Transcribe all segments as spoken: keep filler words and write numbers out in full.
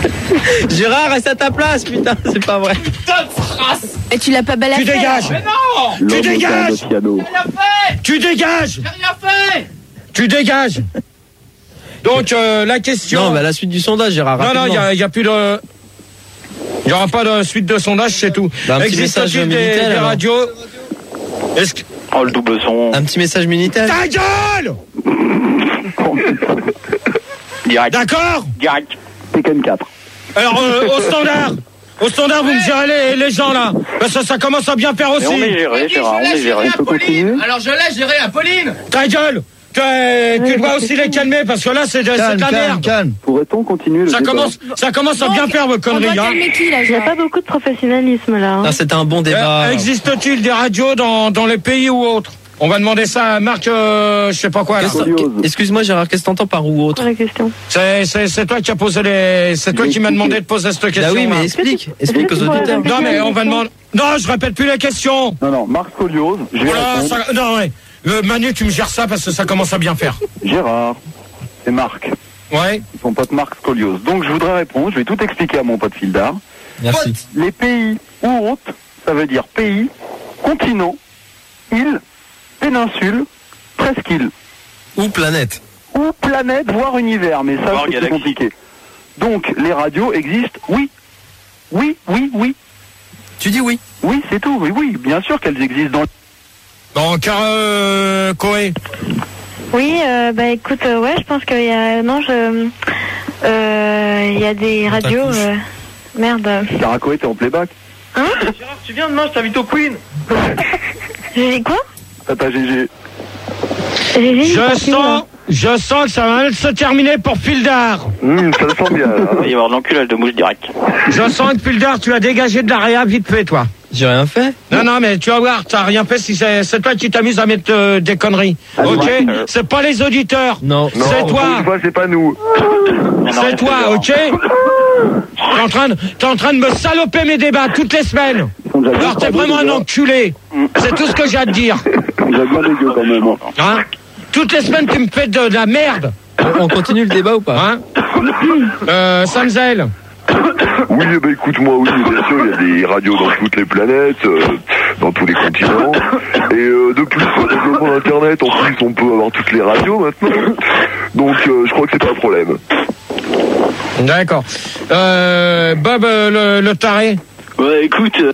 Gérard, reste à ta place, putain, c'est pas vrai. Putain de phrase. Et tu l'as pas balayé. Tu dégages. Mais non. Tu dégages. J'ai rien fait. Tu dégages. J'ai rien fait. Tu dégages. Donc, euh, la question... Non, mais à la suite du sondage, Gérard, Non, rapidement. non, il n'y a, a plus de... Il n'y aura pas de suite de sondage, c'est tout. Bah, un petit message Existe-t-il des, Minitel, des alors. radios Est-ce que... Oh, le double son. Un petit message Minitel. Ta gueule. Direct. D'accord. Direct. Tekken quatre. Alors, euh, au standard Au standard, vous me gérez les, les gens, là. Parce que ça commence à bien faire aussi. Et on est géré, Gérard, on est géré. On peut continuer. Alors, je laisse gérer Apolline. Ta gueule. Tu, tu dois aussi les calmer, parce que là, c'est de, c'est de la merde. calme. Pourrait-on continuer le Ça débat commence, ça commence à bien faire vos On doit conneries, hein. calmer qui, là, Il n'y a Gérard pas beaucoup de professionnalisme là. hein. Non, c'était un bon débat. Euh, Existe-t-il des radios dans, dans les pays ou autres? On va demander ça à Marc, euh, je sais pas quoi, là. Qu'est-ce que- Excuse-moi, Gérard, qu'est-ce que t'entends par ou autre? Pour la question. C'est, c'est, c'est toi qui as posé les, c'est toi qui m'as demandé de poser cette question. Bah oui, là. mais explique. Explique aux auditeurs. Non, mais on va demander. Non, je répète plus la question. Non, non, Marc Scoliose, je vais Voilà, répondre. ça- non, ouais. Euh, Manu, tu me gères ça parce que ça commence à bien faire. Gérard et Marc, Ouais. son pote Marc Scoliose. Donc je voudrais répondre, je vais tout expliquer à mon pote Fildar. Merci. Les pays ou autres, ça veut dire pays, continent, île, péninsule, presqu'île, Ou planète. ou planète, voire univers, mais ça c'est plus compliqué. Donc les radios existent, oui, oui, oui, oui, Tu dis oui. oui, c'est tout, oui, oui, bien sûr qu'elles existent dans... Donc, euh, Koé. Oui, euh, bah écoute, euh, ouais, je pense qu'il y a. Non, je. Euh, Il y a des radios. t'accouche. euh, Merde. Sarah Coé, t'es en playback. Hein Gérard, tu viens demain, je t'invite au Queen. J'ai dit quoi Tata G G. J'ai dit, Je parti où, sens, là je sens que ça va mal se terminer pour Fildar. Hum, ça le sent bien. là. Il va y avoir de l'enculage de mouche direct. Je sens que Fildar, tu as dégagé de la réa vite fait, toi. J'ai rien fait. Non, non, mais tu vas voir, t'as rien fait si c'est, c'est toi qui t'amuses à mettre euh, des conneries. Ah, Ok? ouais. C'est pas les auditeurs. Non. Non, C'est pour toi. une fois, c'est pas nous. C'est toi, ok? T'es en train de, t'es en train de me saloper mes débats toutes les semaines. Alors t'es vraiment un enculé. C'est tout ce que j'ai à te dire. Il a bien dégueu quand même. Hein? Toutes les semaines, tu me fais de, de la merde. On continue le débat ou pas? Hein? Euh, Samzel. Oui, eh ben, écoute, moi, oui, bien sûr, il y a des radios dans toutes les planètes, euh, dans tous les continents. Et euh, de plus, sur le développement d'Internet, en plus, on peut avoir toutes les radios maintenant. Donc, euh, je crois que c'est pas un problème. D'accord. Euh, Bob euh, le, le taré. Ouais, écoute. euh,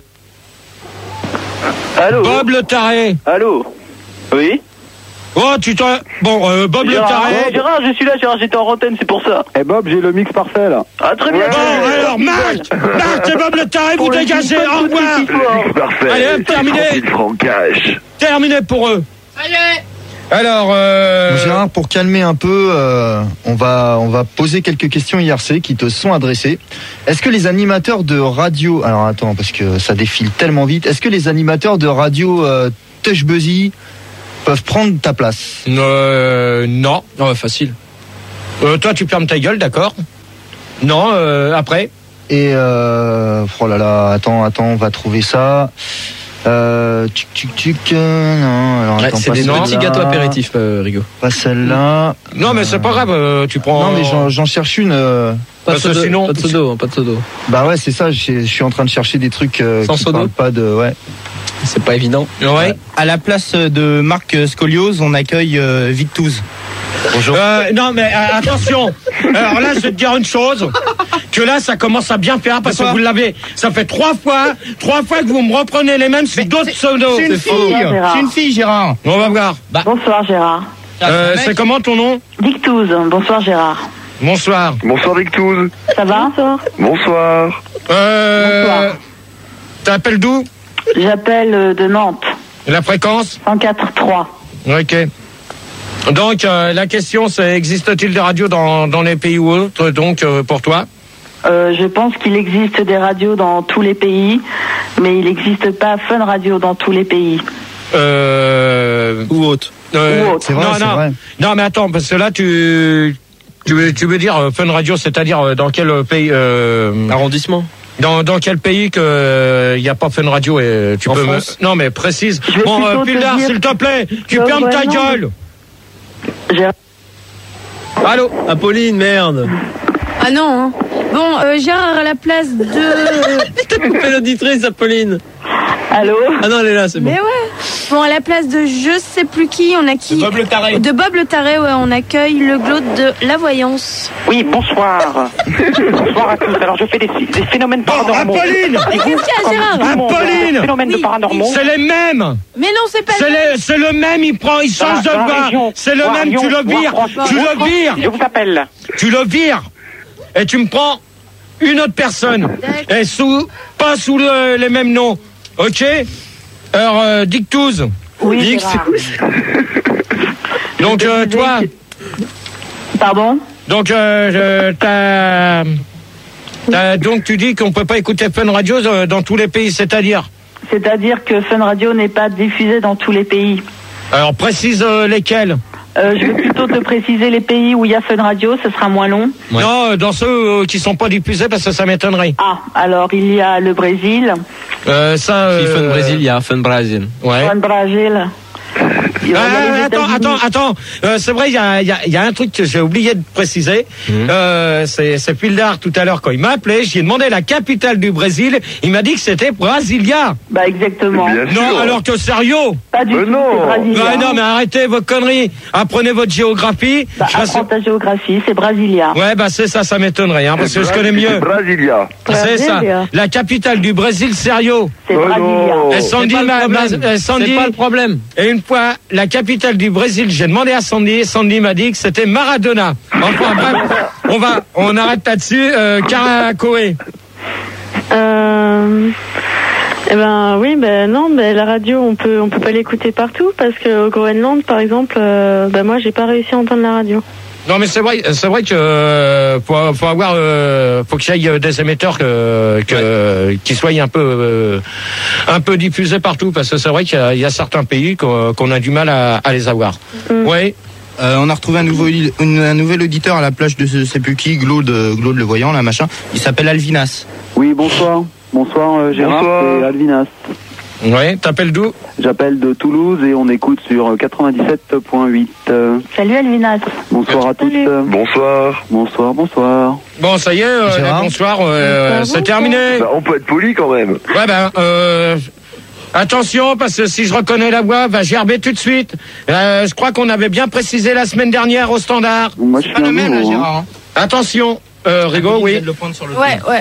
Allô Bob le taré. Allô Oui Oh, tu t'en... Bon, euh, Bob le Gérard, taré. ouais, Gérard, je suis là, Gérard, j'étais en antenne, c'est pour ça. Eh Bob, j'ai le mix parfait, là. Ah, très bien. Bon, alors, Marc, Marc et Bob le taré, vous Pour le dégagez, mix, au revoir. Le mix parfait. Allez, hop, c'est terminé. tranquille, franc cash. Terminé pour eux. Ça y est. Alors, euh... Gérard, pour calmer un peu, euh, on va on va poser quelques questions I R C qui te sont adressées. Est-ce que les animateurs de radio, alors attends parce que ça défile tellement vite. Est-ce que les animateurs de radio euh, Touch Buzzy peuvent prendre ta place? Euh, non. Oh, facile. Euh, toi, tu fermes ta gueule, d'accord? Non, euh, après. Et euh, oh là là, attends attends, on va trouver ça. Euh, tuc tuc tuc. euh, non, alors Ouais, attends, c'est pas des celle-là, petits gâteaux apéritifs, euh, Rigo. Pas celle-là. Non, mais c'est pas grave, euh, tu prends... Non mais j'en, j'en cherche une. euh, Pas de Parce que sodo, sinon- pas de sodo, pas de sodo. Bah ouais, c'est ça. Je je suis en train de chercher des trucs euh, Sans qui sodo parlent pas de. Ouais. C'est pas évident. Ouais. À la place de Marc Scoliose, on accueille euh, Victouz. Bonjour. Euh, non, mais euh, attention. Alors là, je vais te dire une chose. Que là, ça commence à bien faire parce que vous l'avez. Ça fait trois fois, trois fois que vous me reprenez les mêmes sur d'autres pseudos. C'est une C'est faux. fille, Gérard. c'est une fille, Gérard. On va voir. Bonsoir Gérard. Euh, c'est comment ton nom? Dictouz. Bonsoir Gérard. Bonsoir. Bonsoir, Victouz. Ça va? Bonsoir. Bonsoir. Euh, Bonsoir. T'appelles d'où? J'appelle euh, de Nantes. La fréquence? cent quatre trois. Ok. Donc, euh, la question, c'est existe-t-il des radios dans, dans les pays ou autres, donc, euh, pour toi? Euh, je pense qu'il existe des radios dans tous les pays, mais il n'existe pas Fun Radio dans tous les pays. Euh... Ou autre. euh, Ou autre. C'est vrai, non, c'est non. vrai. Non, mais attends, parce que là, tu... Tu veux, tu veux dire euh, Fun Radio, c'est-à-dire euh, dans quel pays euh, Arrondissement. dans, dans quel pays que il y a pas Fun Radio et tu En peux France. me... Non, mais précise. Je vais Bon, plutôt euh, te Pildar, dire- s'il te plaît, tu Euh, fermes ta ouais, non, gueule. Gérard. Allô? Apolline, merde. Ah non, hein. Bon, euh, Gérard à la place de... T'as coupé l'auditrice, Apolline. Allô? Ah non, elle est là, c'est bon. Mais ouais. Bon, à la place de je sais plus qui, on a qui? De Bob le Taré. De Bob le Taré, ouais, on accueille le glaude de la voyance. Oui, bonsoir. Bonsoir à tous. Alors, je fais des, des phénomènes Bon, paranormaux. Apolline! Mais qu'est-ce qu'il y a, Gérard? Tout le monde, Apolline! des phénomènes de Oui. paranormaux. C'est les mêmes! Mais non, c'est pas... C'est les- c'est le même, il prend, il change de Dans la voix. région, C'est le voire même, Lyon, tu le voire vires. France. Tu le vires. Je vous appelle. Tu le vires. Et tu me prends une autre personne. Et sous, pas sous le- les mêmes noms. Ok? Alors, euh, Dictouze. Oui, Dix. Gérard. Donc, euh, toi, Pardon? donc, euh, je- t'as, t'as- donc tu dis qu'on peut pas écouter Fun Radio euh, dans tous les pays, c'est-à-dire? C'est-à-dire que Fun Radio n'est pas diffusé dans tous les pays. Alors, précise euh, lesquels. Euh, je vais plutôt te préciser les pays où il y a Fun Radio, ce sera moins long. Ouais. Non, euh, dans ceux euh, qui sont pas diffusés, parce que ça m'étonnerait. Ah, alors il y a le Brésil, Euh, ça. Si euh, Fun Brésil, il y a Fun Brésil. Ouais. Fun Brésil. Il y a Ah, les attends, États-Unis. attends, attends. Euh, c'est vrai, il y a, il y, a, il y a un truc que j'ai oublié de préciser. Mhm. Euh, c'est, c'est Pildar tout à l'heure quand il m'a appelé. J'ai demandé la capitale du Brésil. Il m'a dit que c'était Brasilia. Bah exactement. Bien Non, sûr. alors que sérieux. Pas du Mais tout, non. c'est Brasilia. Ouais, non, mais arrêtez vos conneries. Apprenez votre géographie. Bah, Parce- apprends ta géographie, c'est Brasilia. Ouais, bah c'est ça, ça m'étonnerait, hein, parce que je connais mieux. C'est Brasilia. C'est ça. Brasilia. La capitale du Brésil, sérieux. C'est Oh Brasilia. non. Et Sandy, C'est pas le m'a- problème. m'a- euh, Sandy- C'est pas le problème. Et une fois, la capitale du Brésil, j'ai demandé à Sandy, et Sandy m'a dit que c'était Maradona. Enfin bref, on va, on arrête là-dessus. Euh, Karakoé. Euh, eh ben oui, ben non, ben la radio on peut on peut pas l'écouter partout parce que au Groenland par exemple, euh, ben moi j'ai pas réussi à entendre la radio. Non mais c'est vrai, c'est vrai que euh, faut, faut avoir, euh, faut qu'il y ait des émetteurs que, que qui soient un peu, euh, un peu diffusés partout, parce que c'est vrai qu'il y a, il y a certains pays qu'on, qu'on a du mal à, à les avoir. Mm. Ouais. Euh, on a retrouvé un, nouveau, une- un nouvel auditeur à la plage de je sais plus qui, Glaude, Glaude le voyant, là, machin. Il s'appelle Alvinas. Oui, bonsoir. Bonsoir euh, Gérard, Bonsoir. c'est Alvinas. Ouais. T'appelles d'où? J'appelle de Toulouse et on écoute sur quatre-vingt-dix-sept point huit. Euh, Salut Alvinas. bonsoir à tous. Salut. Euh, Bonsoir. Bonsoir, bonsoir. Bon, ça y est, euh, Gérard. bonsoir, euh, Bonsoir, c'est terminé. Bah, on peut être poli quand même. Ouais, ben, euh, attention, parce que si je reconnais la voix, va gerber tout de suite. Euh, je crois qu'on avait bien précisé la semaine dernière au standard. Moi, je suis Pas le un même, là, nouveau, hein. Gérard. Hein. Attention, euh, Rigaud, oui. Le pointe sur le Ouais, ouais.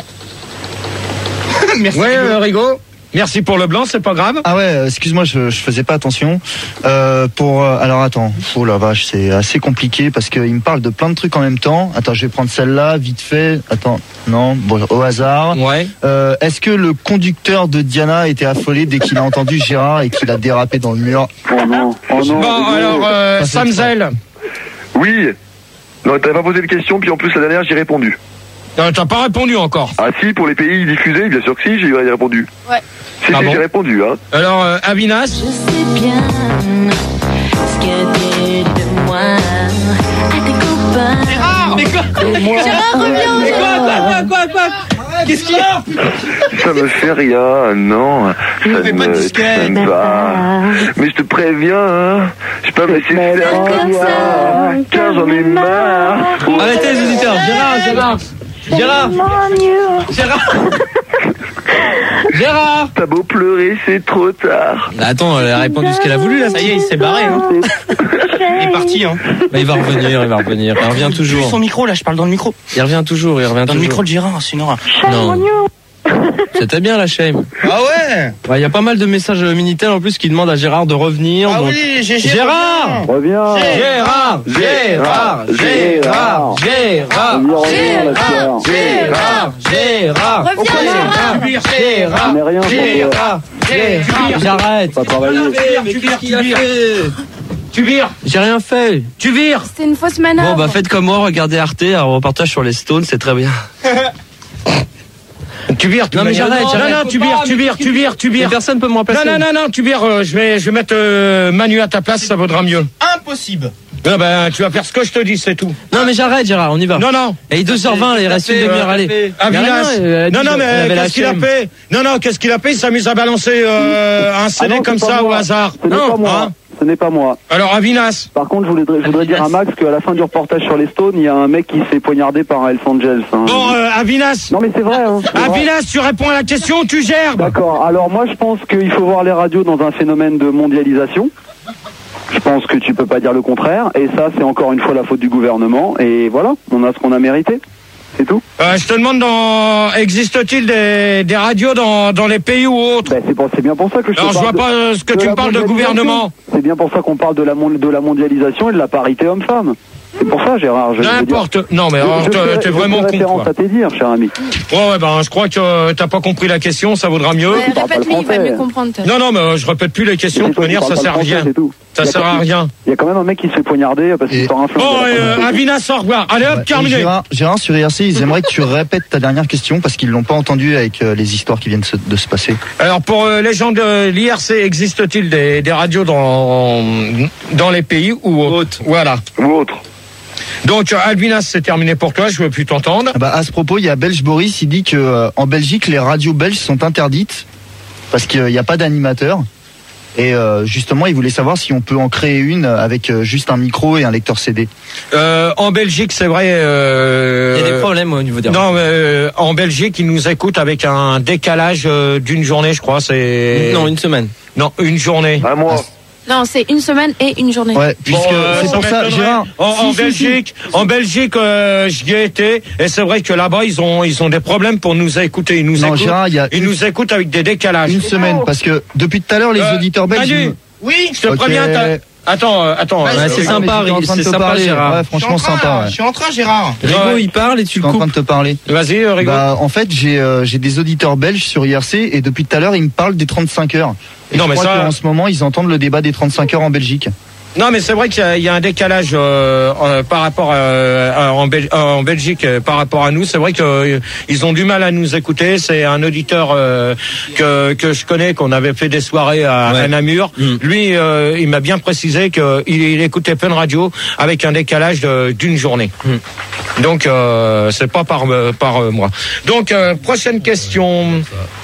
Merci. Ouais, euh, Rigaud. Merci pour le blanc, c'est pas grave. Ah ouais, euh, excuse-moi, je, je faisais pas attention. Euh, pour euh, alors attends, oh la vache, c'est assez compliqué parce qu'il me parle de plein de trucs en même temps. Attends, je vais prendre celle-là vite fait. Attends, non, bon, au hasard. Ouais. Euh, Est-ce que le conducteur de Diana était affolé dès qu'il a entendu Gérard et qu'il a dérapé dans le mur? Oh non, oh non. Bon, alors, euh, Ça, c'est Samzel. Oui. Non, t'avais pas posé de question, puis en plus la dernière j'ai répondu. Euh, T'as pas répondu encore. Ah si, pour les pays diffusés, bien sûr que si, j'ai répondu. Ouais. Si, Ah si, bon j'ai répondu, hein. Alors, euh, Avinas. Je sais bien ce qu'il y a de moi à tes copains. Gérard, mais quoi? Gérard, reviens. Mais quoi, quoi, quoi, quoi, quoi? Qu'est-ce qu'il y a? Ça me fait rien, non. Ça ne fais pas de me disquette. traîne pas. Mais je te préviens, hein. Je peux pas me laisser faire comme ça, car j'en ai marre. Arrêtez les auditeurs. Gérard, Gérard. Gérard. Gérard. Gérard. T'as beau pleurer, c'est trop tard. Bah, attends, elle a répondu ce qu'elle a voulu là. Ça y est, il s'est barré. Hein. Il est parti. Hein. Bah, il va revenir, il va revenir. Il revient Plus toujours. son micro, là, je parle dans le micro. Il revient toujours, il revient Dans le toujours. micro de Gérard, c'est une horreur. Non. C'était bien la shame. Ah ouais. Il y a pas mal de messages Minitel en plus qui demandent à Gérard de revenir. Ah donc- oui, G G. Gérard. Reviens. Gérard, Gérard, Gérard, Gérard, Reviens, Gérard, Gérard, Reviens, Gérard, Gérard, On n'est rien pour toi. Gérard, Gérard, J'arrête. Pas travailler. tu vires, tu vires, tu vires, J'ai rien fait. tu vires. C'était une fausse manœuvre. Bon bah faites comme moi, regardez Arte, un reportage sur les Stones, c'est très bien. Tu vires, tu Non, mais vires. j'arrête, Non, j'arrête. non, tu vires, tu vires, tu vires, tu Mais vires. personne peut me remplacer. Non, non, non, non, tu vires. euh, Je vais, je vais mettre euh, Manu à ta place, ça vaudra mieux. Impossible. Non, ben, tu vas faire ce que je te dis, c'est tout. Non mais j'arrête Gérard, on y va. Non, non. Et deux heures vingt, là, il reste une demi-heure, allez. Avinas. Y a rien, elle a dit Non, non, qu'elle mais avait la qu'est-ce qu'il a shame. fait? Non, non, qu'est-ce qu'il a fait? Il s'amuse à balancer euh, un C D Ah non, comme c'est pas ça au moi. hasard. Ce n'est Non, pas moi. hein. Ce n'est pas moi. Alors, Avinas. Par contre, je voudrais, je voudrais dire à Max qu'à la fin du reportage sur les Stones, il y a un mec qui s'est poignardé par un Hells Angels. Hein. Bon, euh, Avinas. Non, mais c'est vrai. Hein, c'est Avinas, vrai. tu réponds à la question, tu gerbes. D'accord. Alors, moi, je pense qu'il faut voir les radios dans un phénomène de mondialisation. Je pense que tu peux pas dire le contraire. Et ça, c'est encore une fois la faute du gouvernement. Et voilà, on a ce qu'on a mérité. C'est tout. Euh, je te demande, dans... existe-t-il des, des radios dans, dans les pays ou autres? Ben, c'est, pour, c'est bien pour ça que je Alors, te je vois parle pas de, euh, ce que de tu la me parles de mondialisation. gouvernement. C'est bien pour ça qu'on parle de la, mon- de la mondialisation et de la parité homme-femme. C'est pour ça, Gérard. Je, N'importe. Non, mais je, alors, je t'es, fais- t'es je vraiment fais con, référence quoi. à tes dires, cher ami. Ouais, ouais, ben, je crois que euh, t'as pas compris la question, ça vaudra mieux. Ouais, répète-lui, il va mieux comprendre. Non, non, mais euh, je répète plus les questions, de toute manière, ça sert à rien. Ça Il y a sert à quand- rien. Il y a quand même un mec qui se fait poignarder parce qu'il sort un flingue. Bon, euh, Avinas, au revoir. Allez hop, Ouais. terminé. Et Gérard, Gérard, sur I R C, ils aimeraient que tu répètes ta dernière question parce qu'ils l'ont pas entendu avec euh, les histoires qui viennent se- de se passer. Alors, pour euh, les gens de l'I R C, existe-t-il des, des radios dans, dans les pays ou autres? Voilà. Ou autre. Donc, euh, Albinas, c'est terminé pour toi, je veux plus t'entendre. Ah bah, à ce propos, il y a Belge Boris, il dit que euh, en Belgique, les radios belges sont interdites parce qu'il n'y a pas d'animateur. Et euh, justement, il voulait savoir si on peut en créer une avec euh, juste un micro et un lecteur C D. Euh, en Belgique, c'est vrai. Euh, Il y a des problèmes au niveau des Non, mais euh, en Belgique, ils nous écoutent avec un décalage euh, d'une journée, je crois. C'est Non, une semaine. Non, une journée. Un mois. Non, c'est une semaine et une journée. Ouais, puisque Bon, euh, c'est pour ça, m'étonnerait. Gérard. En, en Si, si, Belgique, en Belgique, euh, j'y ai été, et c'est vrai que là-bas, ils ont, ils ont des problèmes pour nous écouter. Ils nous Non, écoutent. Gérard, il y a ils une- nous écoutent avec des décalages. Une semaine, parce que depuis tout à l'heure, les Euh, auditeurs belges. Manu, ils me- oui, je te Ok. préviens. t'as- Attends, euh, attends. Ouais, euh, c'est Rigo, sympa, mais j'étais en train de c'est te sympa, parler. Gérard. Ouais, franchement Je suis en train, sympa. Ouais. Je suis en train, Gérard. Rigo, Ouais. il parle et Je tu suis le en train coupes. de te parler. Vas-y, euh, Rigo. Bah, en fait, j'ai euh, j'ai des auditeurs belges sur I R C et depuis tout à l'heure, ils me parlent des trente-cinq heures. Et Non, je mais crois ça- qu'en ce moment, ils entendent le débat des trente-cinq heures en Belgique. Non, mais c'est vrai qu'il y a, il y a un décalage euh, euh, par rapport à, à- en, Bel- euh, en Belgique euh, par rapport à nous. C'est vrai qu'ils euh, ils ont du mal à nous écouter. C'est un auditeur euh, que que je connais, qu'on avait fait des soirées à, Ouais. à Namur. Mm. Lui, euh, il m'a bien précisé qu'il il écoutait plein de radios avec un décalage de- d'une journée. Mm. Donc euh, c'est pas par euh, par euh, moi. Donc euh, prochaine question.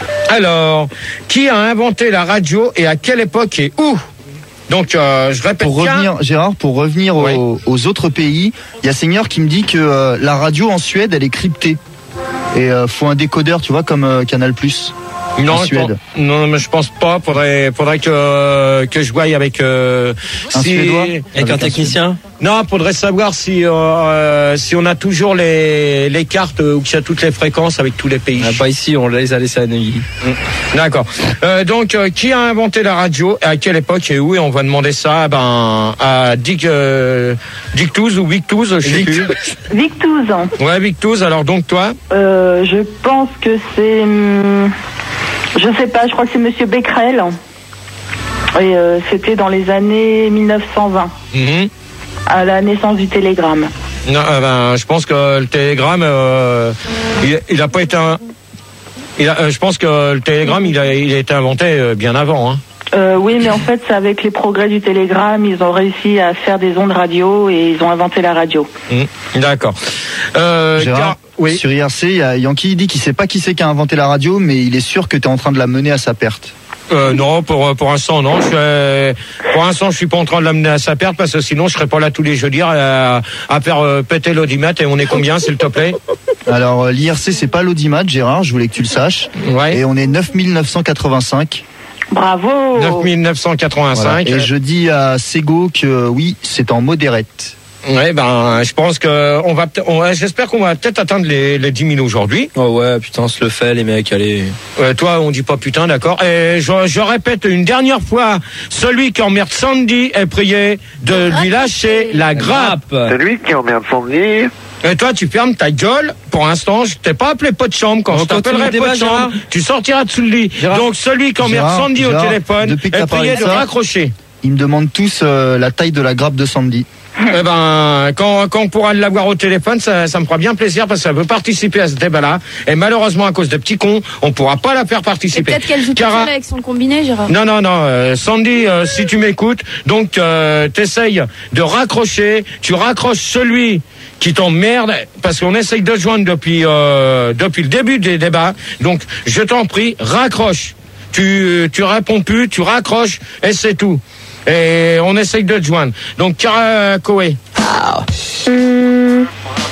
Alors, qui a inventé la radio et à quelle époque et où? Donc, euh, je répète Pour bien. revenir, Gérard, pour revenir Ouais. aux, aux autres pays, il y a Seigneur qui me dit que euh, la radio en Suède, elle est cryptée. Et euh, faut un décodeur, tu vois, comme euh, Canal plus. Non, en je Suède. pense- non, mais je pense pas. Faudrait, faudrait que que je voie avec euh, Un si Suédois Avec un technicien. non, faudrait savoir si euh, euh, si on a toujours les les cartes euh, où il y a toutes les fréquences avec tous les pays. Ah, pas ici, on les a laissés à Neuilly. D'accord. Euh, donc, euh, qui a inventé la radio et à quelle époque et où? Et on va demander ça, ben, à Dick, euh, Dick Touze ou Vic Touze, je sais plus. Victouze. Ouais, Vic Touze. Alors donc toi. Euh, je pense que c'est... hum, je sais pas, je crois que c'est Monsieur Becquerel. Et euh, c'était dans les années mille neuf cent vingt, Mhm. à la naissance du télégramme. Non, euh, ben, je pense que le télégramme, euh, il, il a pas été un. Il a, euh, je pense que le télégramme, il a, il a été inventé euh, bien avant. Hein. Euh, oui, mais en fait, c'est avec les progrès du télégramme, ils ont réussi à faire des ondes radio et ils ont inventé la radio. Mhm. D'accord. Euh, Gérard, car- oui. sur I R C, il y a Yankee, il dit qu'il sait pas qui c'est qui a inventé la radio, mais il est sûr que tu es en train de la mener à sa perte. Euh, non, pour pour l'instant non. Je suis, euh, pour l'instant, je suis pas en train de l'amener à sa perte parce que sinon, je serais pas là tous les jeudis à, à faire euh, péter l'audimat. Et on est combien, s'il te plaît? Alors, euh, l'I R C, c'est pas l'audimat, Gérard, je voulais que tu le saches. Ouais. Et on est neuf mille neuf cent quatre-vingt-cinq. Bravo. neuf mille neuf cent quatre-vingt-cinq. Voilà. Et je dis à Sego que euh, oui, c'est en modérette. Ouais, ben, je pense que on va, peut- on va- j'espère qu'on va peut-être atteindre les, les dix mille aujourd'hui. Oh ouais, putain, on se le fait, les mecs, allez. Euh, toi, on dit pas putain, d'accord. Et je, je répète une dernière fois, celui qui emmerde Sandy est prié de lui lâcher la grappe. C'est lui qui emmerde Sandy. Et toi, tu fermes ta gueule. Pour l'instant, je t'ai pas appelé pot de chambre. Quand On je continue t'appellerai le débat, pot de chambre, Gérard. tu sortiras dessous le lit. Gérard. Donc, celui qui emmerde Gérard, Sandy au Gérard, téléphone depuis que est t'as parlé prié de de ça. raccrocher. Ils me demandent tous euh, la taille de la grappe de Sandy. Eh ben, quand, quand on pourra l'avoir au téléphone, ça, ça me fera bien plaisir parce que ça veut participer à ce débat-là. Et malheureusement, à cause de petits cons, on pourra pas la faire Et participer. peut-être qu'elle joue toute Cara- seule avec son combiné, Gérard. Non, non, non, euh, Sandy, euh, si tu m'écoutes, donc euh, t'essayes de raccrocher, tu raccroches celui qui t'emmerde, parce qu'on essaye de se joindre depuis, euh, depuis le début des débats, donc je t'en prie, raccroche. Tu, tu réponds plus, tu raccroches, et c'est tout. Et on essaye de te joindre. Donc, Cara Coé. Hum,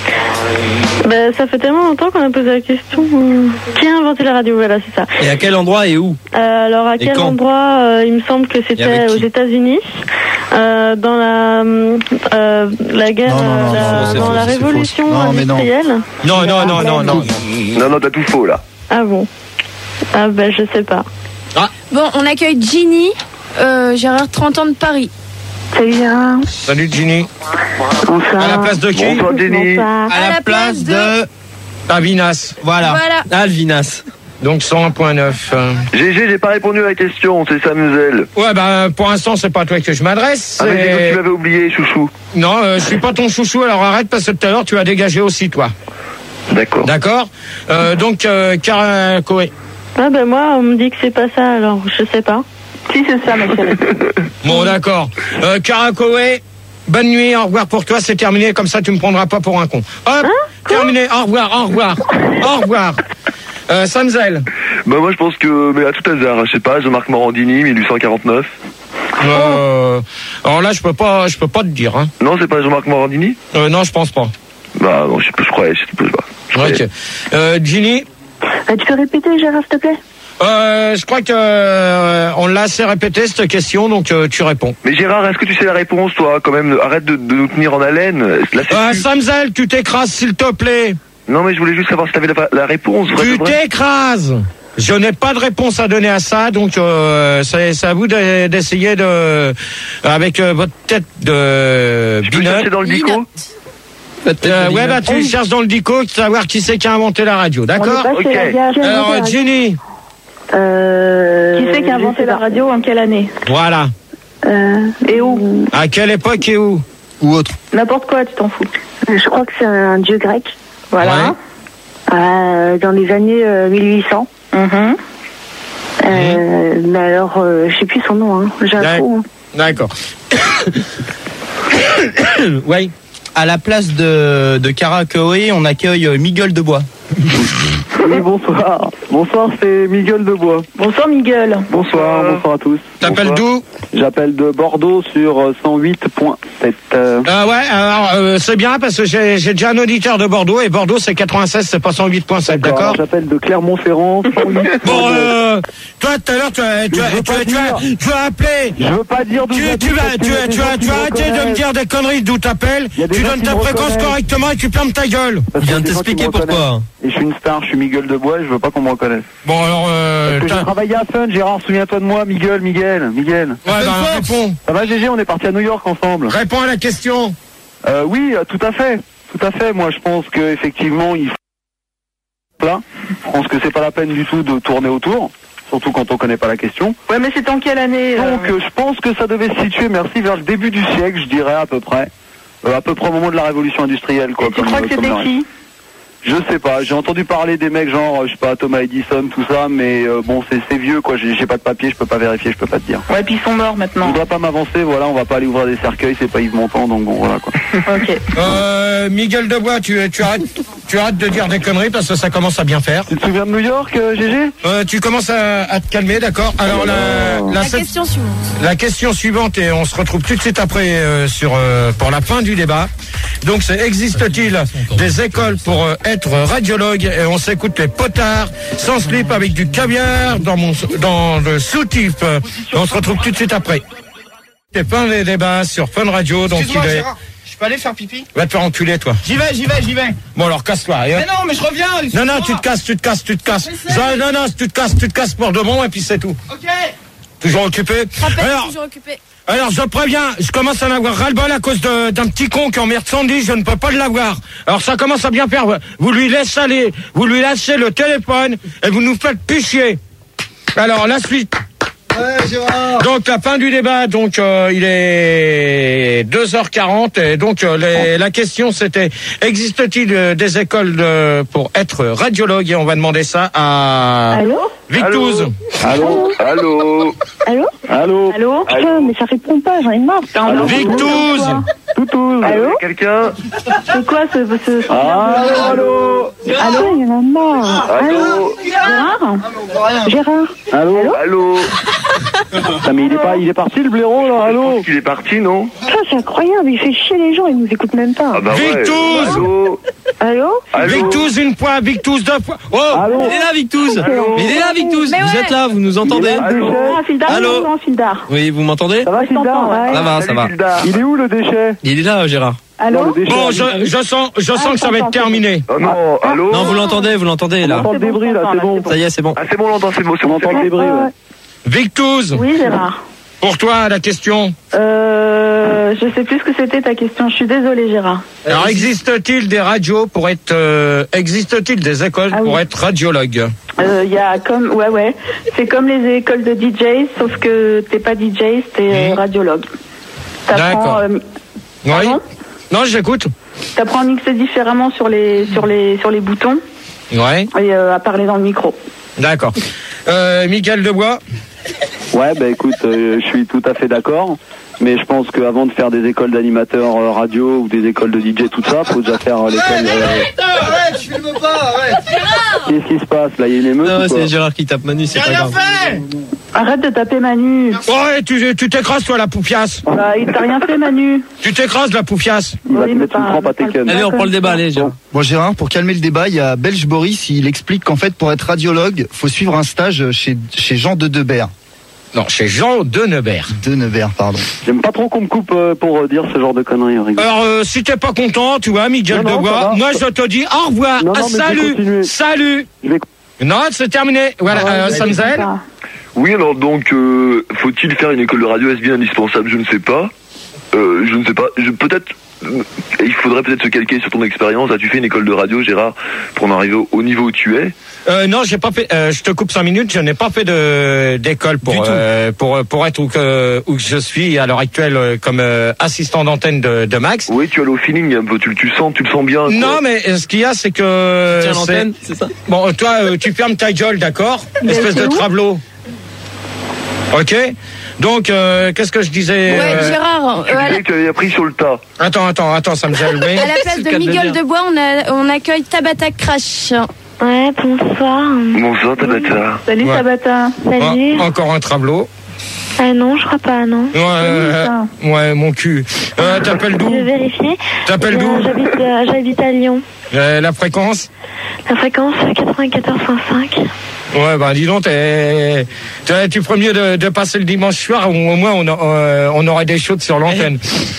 ben, ça fait tellement longtemps qu'on a posé la question. Hum, Qui a inventé la radio? Voilà, c'est ça. Et à quel endroit et où? Euh, alors, à Et quel quand? endroit? euh, Il me semble que Et avec c'était qui? aux États-Unis, euh, dans la euh, la guerre, Non, non, non, la- non, c'est dans faux, la c'est révolution faux. Non, mais non. industrielle. Non, non, non, non, non. Non, non, t'as tout faux là. Ah bon? Ah ben, je sais pas. Bon, on accueille Ginny, euh, Gérard, trente ans de Paris. Salut Gérard. Salut Ginny. Bonsoir. À la place de qui? Bonsoir, Jenny. Bonsoir. À la place de Avinas. voilà, Voilà. Alvinas. Donc cent un virgule neuf. G G, j'ai pas répondu à la question, c'est Samuel. Ouais, bah pour l'instant, c'est pas à toi que je m'adresse. Ah, mais j'ai cru c'est- que tu m'avais oublié, chouchou. Non, euh, je suis pas ton chouchou, alors arrête parce que tout à l'heure, tu as dégagé aussi, toi. D'accord. D'accord euh, Donc, euh, Cara Coé. Ah ben moi, on me dit que c'est pas ça, alors je sais pas. Si, c'est ça, ma chérie. Bon, d'accord. Euh, Cara Coé, bonne nuit, au revoir pour toi, c'est terminé, comme ça tu me prendras pas pour un con. Hop, terminé, au revoir, au revoir, au revoir. Euh, Samzel. Bah moi je pense que, mais à tout hasard, je sais pas, Jean-Marc Morandini, mille huit cent quarante-neuf. Euh, alors là, je peux pas, je peux pas te dire. Hein. Non, c'est pas Jean-Marc Morandini? Euh, non, je pense pas. Bah non, je sais pas, je croyais, je sais pas. Je croyais. Ok. Euh, Ginny. Ah, tu peux répéter, Gérard, s'il te plaît? Euh, je crois que euh, on l'a assez répété cette question, donc euh, tu réponds. Mais Gérard, est-ce que tu sais la réponse, toi, quand même? Arrête de, de nous tenir en haleine. Là, c'est Euh, plus- Samzel, tu t'écrases s'il te plaît. Non, mais je voulais juste savoir si t'avais la, la réponse. vrai Tu de vrai. t'écrases. Je n'ai pas de réponse à donner à ça, donc euh, c'est c'est à vous de- d'essayer de, avec euh, votre tête de Tu peux binocle. chercher dans le dico? Euh, ouais, bah tu cherches dans le dico, savoir qui c'est qui a inventé la radio, d'accord? On est pas chez la gare. Alors euh, Jenny, Euh, Qui c'est qui a inventé la radio, en quelle année? voilà. Euh, et où? À quelle époque et où? Ou autre. N'importe quoi, tu t'en fous. Je crois que c'est un dieu grec. Voilà. Ouais. Euh, dans les années euh, mille huit cents. Euh, Mais alors, euh, je sais plus son nom. Hein. J'ai un Ouais. trou. D'accord. Ouais. À la place de, de Cara Coé, on accueille euh, Miguel Debois. Oui, bonsoir. Bonsoir, c'est Miguel Debois. Bonsoir, Miguel. Bonsoir, bonsoir à tous. T'appelles Bonsoir. d'où? J'appelle de Bordeaux sur euh, cent huit point sept. Euh, Ah ouais, alors euh, c'est bien parce que j'ai j'ai déjà un auditeur de Bordeaux et Bordeaux c'est quatre-vingt-seize, c'est pas cent huit virgule sept, d'accord? alors, J'appelle de Clermont-Ferrand cent huit. Bon, euh, toi tout à l'heure tu as, tu as, Je veux tu as, pas tu as, dire. tu as appelé. Je veux pas dire d'où Tu, j'habite tu vas, parce tu, qu'il y a as- des tu gens as, qui tu me as arrêté de me reconnaissent. dire des conneries d'où t'appelles. Il y a des Tu gens donnes qui ta me fréquence reconnaissent. correctement et tu fermes ta gueule. Parce Je viens qu'il y de a des gens qui t'expliquer me pourquoi. reconnaissent. Et je suis une star, je suis Miguel Debois et je veux pas qu'on me reconnaisse. Bon alors, euh, Parce que j'ai t'as- travaillé à Fun, Gérard, souviens-toi de moi, Miguel, Miguel, Miguel. ouais, bah, réponds, Ça va, G G, on est parti à New York ensemble. réponds à la question. Euh, oui, euh, tout à fait, tout à fait. Moi, je pense que effectivement, il faut là. Je pense que c'est pas la peine du tout de tourner autour, surtout quand on connaît pas la question. Ouais, mais c'est en quelle année? Donc, euh, je pense que ça devait se situer, merci, vers le début du siècle, je dirais à peu près, euh, à peu près au moment de la révolution industrielle, quoi. Et tu comme, crois euh, que comme c'était le qui? reste. Je sais pas, j'ai entendu parler des mecs genre, euh, je sais pas, Thomas Edison, tout ça, mais euh, bon, c'est c'est vieux, quoi. J'ai j'ai pas de papier, je peux pas vérifier, je peux pas te dire. Ouais, puis ils sont morts Je maintenant. voudrais pas m'avancer, voilà, on va pas aller ouvrir des cercueils, c'est pas Yves Montand, donc bon, voilà, quoi. Ok. Euh, Miguel Debois, tu, tu arrêtes, tu arrêtes de dire des conneries parce que ça commence à bien faire. Tu te souviens de New York, euh, G G? Euh, tu commences à, à te calmer, d'accord? Alors la, la, La sept- question suivante. la question suivante et on se retrouve tout de suite après euh, sur euh, pour la fin du débat. Donc, c'est existe-t-il des écoles pour euh, être radiologue? Et on s'écoute les potards sans slip avec du caviar dans mon dans le soutif. Et on se retrouve tout de suite après. C'est fin des débats sur Fun Radio. Donc il est... je peux aller faire pipi? Va te faire enculer, toi. J'y vais, j'y vais, j'y vais. Bon alors casse-toi. Et hop. Mais non, mais je reviens. Non, non, tu te casses, tu te casses, tu te casses. Non, non, non, tu te casses, tu te casses pour de bon et puis c'est tout. Ok. Toujours occupé. Rappel, Alors, toujours occupé. alors je préviens, je commence à en avoir ras-le-bol à cause de- d'un petit con qui emmerde Sandy, je ne peux pas l'avoir. Alors ça commence à bien faire. Vous lui laissez aller, vous lui lâchez le téléphone et vous nous faites plus chier. Alors la suite. Donc la fin du débat, donc euh, il est deux heures quarante et donc euh, les- la question c'était existe-t-il euh, des écoles de- pour être radiologue et on va demander ça à Allô? Victouze. Allô? Allô? Allô? Allô? Allô? Putain, mais ça répond pas, j'en ai marre. Victouze. Toutou. Allô? Quelqu'un? C'est quoi ce... ce... Allô, allô. Allô, il y en a marre. Allô? Gérard? Gérard? Allô? Allô? Ah, mais il est pas, il est parti le blaireau là, Je allô? pense qu'il est parti, non? Ça, c'est incroyable, il fait chier les gens, il nous écoute même pas. Ah bah ouais. Victouz. Allô? Allô? Allô? Victouz une fois, Victouz deux fois. Oh, Allô? Il est là, Victouz. Allô? Il est là, Victouz. Mais Vous ouais. êtes là, vous nous entendez? Allô? Ah, Fildar, Allô? non, Fildar. Oui, vous m'entendez? Ça va, Fildar? Ouais. Ça va, ça Salut, va. Gildar. Il est où le déchet? Il est là, Gérard. Allô? Non, le déchet. Bon, je, je sens, je sens que ça va être terminé. Oh non, allô? Non, vous l'entendez, vous l'entendez On là. entend le C'est bon, débris là, je c'est t'entends, bon. là, Ça y est, c'est bon. Ah, c'est bon, on l'entend, c'est bon, c'est On bon. entend le débris, ouais. Victouz, Oui, Gérard. pour toi, la question. Euh, je sais plus ce que c'était ta question. Je suis désolée, Gérard. Alors, existe-t-il des radios pour être, euh, existe-t-il des écoles Ah oui. pour être radiologue? Il y a comme, ouais, ouais. C'est comme les écoles de D J, sauf que t'es pas D J, t'es euh, Mmh. radiologue. D'accord. T'apprends, euh, Oui. pardon Non, j'écoute. t'apprends à mixer différemment sur les, sur les, sur les boutons Ouais. et euh, à parler dans le micro. D'accord. Euh, Michael Debois. Ouais, bah écoute, euh, je suis tout à fait d'accord. Mais je pense qu'avant de faire des écoles d'animateurs euh, radio ou des écoles de D J, tout ça, faut déjà faire euh, l'école. Euh... Arrête, je filme pas, arrête. Qu'est-ce qui se passe là? Il y a une émeute Non, ou quoi? c'est Gérard qui tape Manu, c'est pas grave. Arrête de taper Manu. Ouais, tu, tu t'écrases, toi, la poufiasse. Bah, il t'a rien fait, Manu. Tu t'écrases, la poufiasse. Il va Oui, te mais mettre une pas- trempe à tes pas- cannes. Allez, on prend le débat, allez, Gérard. Bon Gérard, pour calmer le débat, il y a Belge Boris, il explique qu'en fait pour être radiologue, faut suivre un stage chez, chez Jean de Debert. Non, chez Jean Denebert. De Nevers, pardon. J'aime pas trop qu'on me coupe euh, pour euh, dire ce genre de conneries. Rigole. Alors, euh, si t'es pas content, tu vois, Miguel Non, non, Debois, ça va. moi je te dis au revoir. Non, non, Ah, mais je vais salut, continuer. salut. Je vais- Non, c'est terminé. Voilà, Ouais, euh, je Samzel. sais pas. Oui, alors donc, euh, faut-il faire une école de radio? Est-ce bien indispensable? Je ne sais pas. Euh, je ne sais pas. Je, peut-être, euh, il faudrait peut-être se calquer sur ton expérience. As-tu fait une école de radio, Gérard, pour en arriver au, au niveau où tu es? Euh, non, j'ai pas fait. Euh, je te coupe cinq minutes. Je n'ai pas fait de d'école pour Du tout. euh, pour pour être où que où que je suis à l'heure actuelle euh, comme euh, assistant d'antenne de, de Max. Oui, tu as le feeling un peu. Tu, tu sens, tu le sens bien. quoi. Non, mais euh, ce qu'il y a, c'est que Tiens c'est- l'antenne, c'est ça? bon, euh, toi, euh, tu fermes ta gueule, d'accord? Mais Espèce c'est de où travelot. Ok. Donc, euh, qu'est-ce que je disais? Ouais, euh, Gérard, Tu euh, à, disais la, que tu avais appris sur le tas. Attends, attends, attends, ça me gêne. Oui. à la place C'est le de cas de le Miguel dire. Debois, on, a, on accueille Tabata Crash. Ouais, bonsoir. Bonsoir, Tabata. Salut, Ouais. Tabata. Salut. Ah, encore un travelot. Ah non, je crois pas, non. Ouais, euh, ça. ouais, mon cul. Euh, T'appelles Je d'où? vais vérifier. T'appelles Euh, d'où? J'habite euh, j'habite à Lyon. Euh, La fréquence? La fréquence quatre-vingt-quatorze virgule cinq. Ouais, bah dis donc, t'es, t'es- tu ferais mieux de, de passer le dimanche soir, où au moins on, a- euh, on aurait des chaudes sur l'antenne.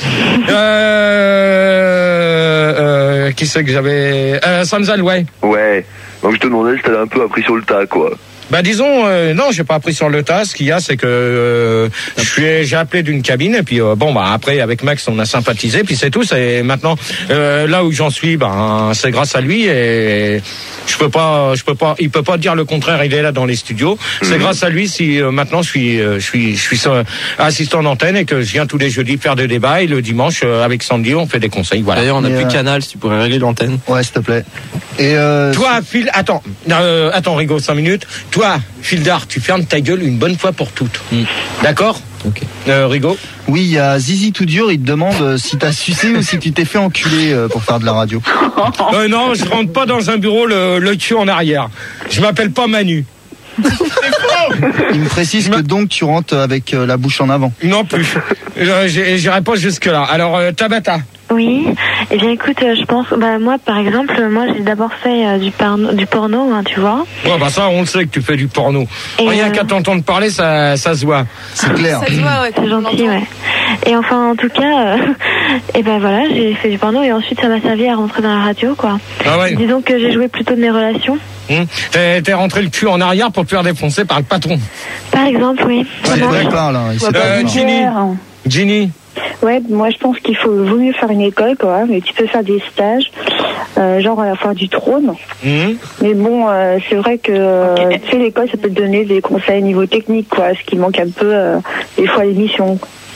euh, euh, qui c'est que j'avais euh, Samzal, ouais. Ouais. Donc je te demandais si t'avais un peu appris sur le tas, quoi. Bah disons, euh, non, j'ai pas appris sur le tas. Ce qu'il y a, c'est que euh, je suis, j'ai appelé d'une cabine et puis euh, bon bah après avec Max on a sympathisé puis c'est tout. C'est maintenant euh, là où j'en suis, ben c'est grâce à lui et je peux pas, je peux pas, il peut pas dire le contraire. Il est là dans les studios. C'est grâce à lui si euh, maintenant je suis, euh, je suis, je suis euh, assistant d'antenne et que je viens tous les jeudis faire des débats et le dimanche euh, avec Sandy on fait des conseils. Voilà. D'ailleurs, on a Mais, plus euh, de canal, si tu pourrais régler l'antenne. Ouais, s'il te plaît. Et euh, Toi, Phil, attends, euh, attends, Rigo, cinq minutes. Toi, Fildar, tu fermes ta gueule une bonne fois pour toutes. Mm. D'accord? Ok. Euh, Rigo? oui, il y a Zizi tout dur, il te demande euh, si t'as sucé ou si tu t'es fait enculer euh, pour faire de la radio. Euh, non, je rentre pas dans un bureau le, le cul en arrière. Je m'appelle pas Manu. Il me précise que donc tu rentres avec euh, la bouche en avant. Non plus. Euh, j'ai- J'irai pas jusque là. Alors, euh, Tabata. Oui. Eh bien, écoute, euh, je pense, bah moi, par exemple, moi, j'ai d'abord fait euh, du, porno, du porno, hein, tu vois. Ouais, bah ça, on le sait que tu fais du porno. Et Rien euh, qu'à t'entendre parler, ça, ça se voit. C'est clair. Ça se voit, ouais. C'est gentil, ouais. Et enfin, en tout cas, euh, et ben voilà, j'ai fait du porno et ensuite ça m'a servi à rentrer dans la radio, quoi. Ah ouais. Disons que j'ai joué plutôt de mes relations. Hum. T'es t'es rentré le cul en arrière pour te faire défoncer par le patron. Par exemple, oui. C'est Voilà. vrai, il parle. Hein, il sait Ouais, pas Euh, dire. Ginny. Ginny. Ouais, moi je pense qu'il faut vaut mieux faire une école, quoi. Mais tu peux faire des stages, euh, genre à la foire du trône. Hum. Mais bon, euh, c'est vrai que euh, tu sais, l'école, ça peut te donner des conseils au niveau technique, quoi. Ce qui manque un peu euh, des fois à l'émission.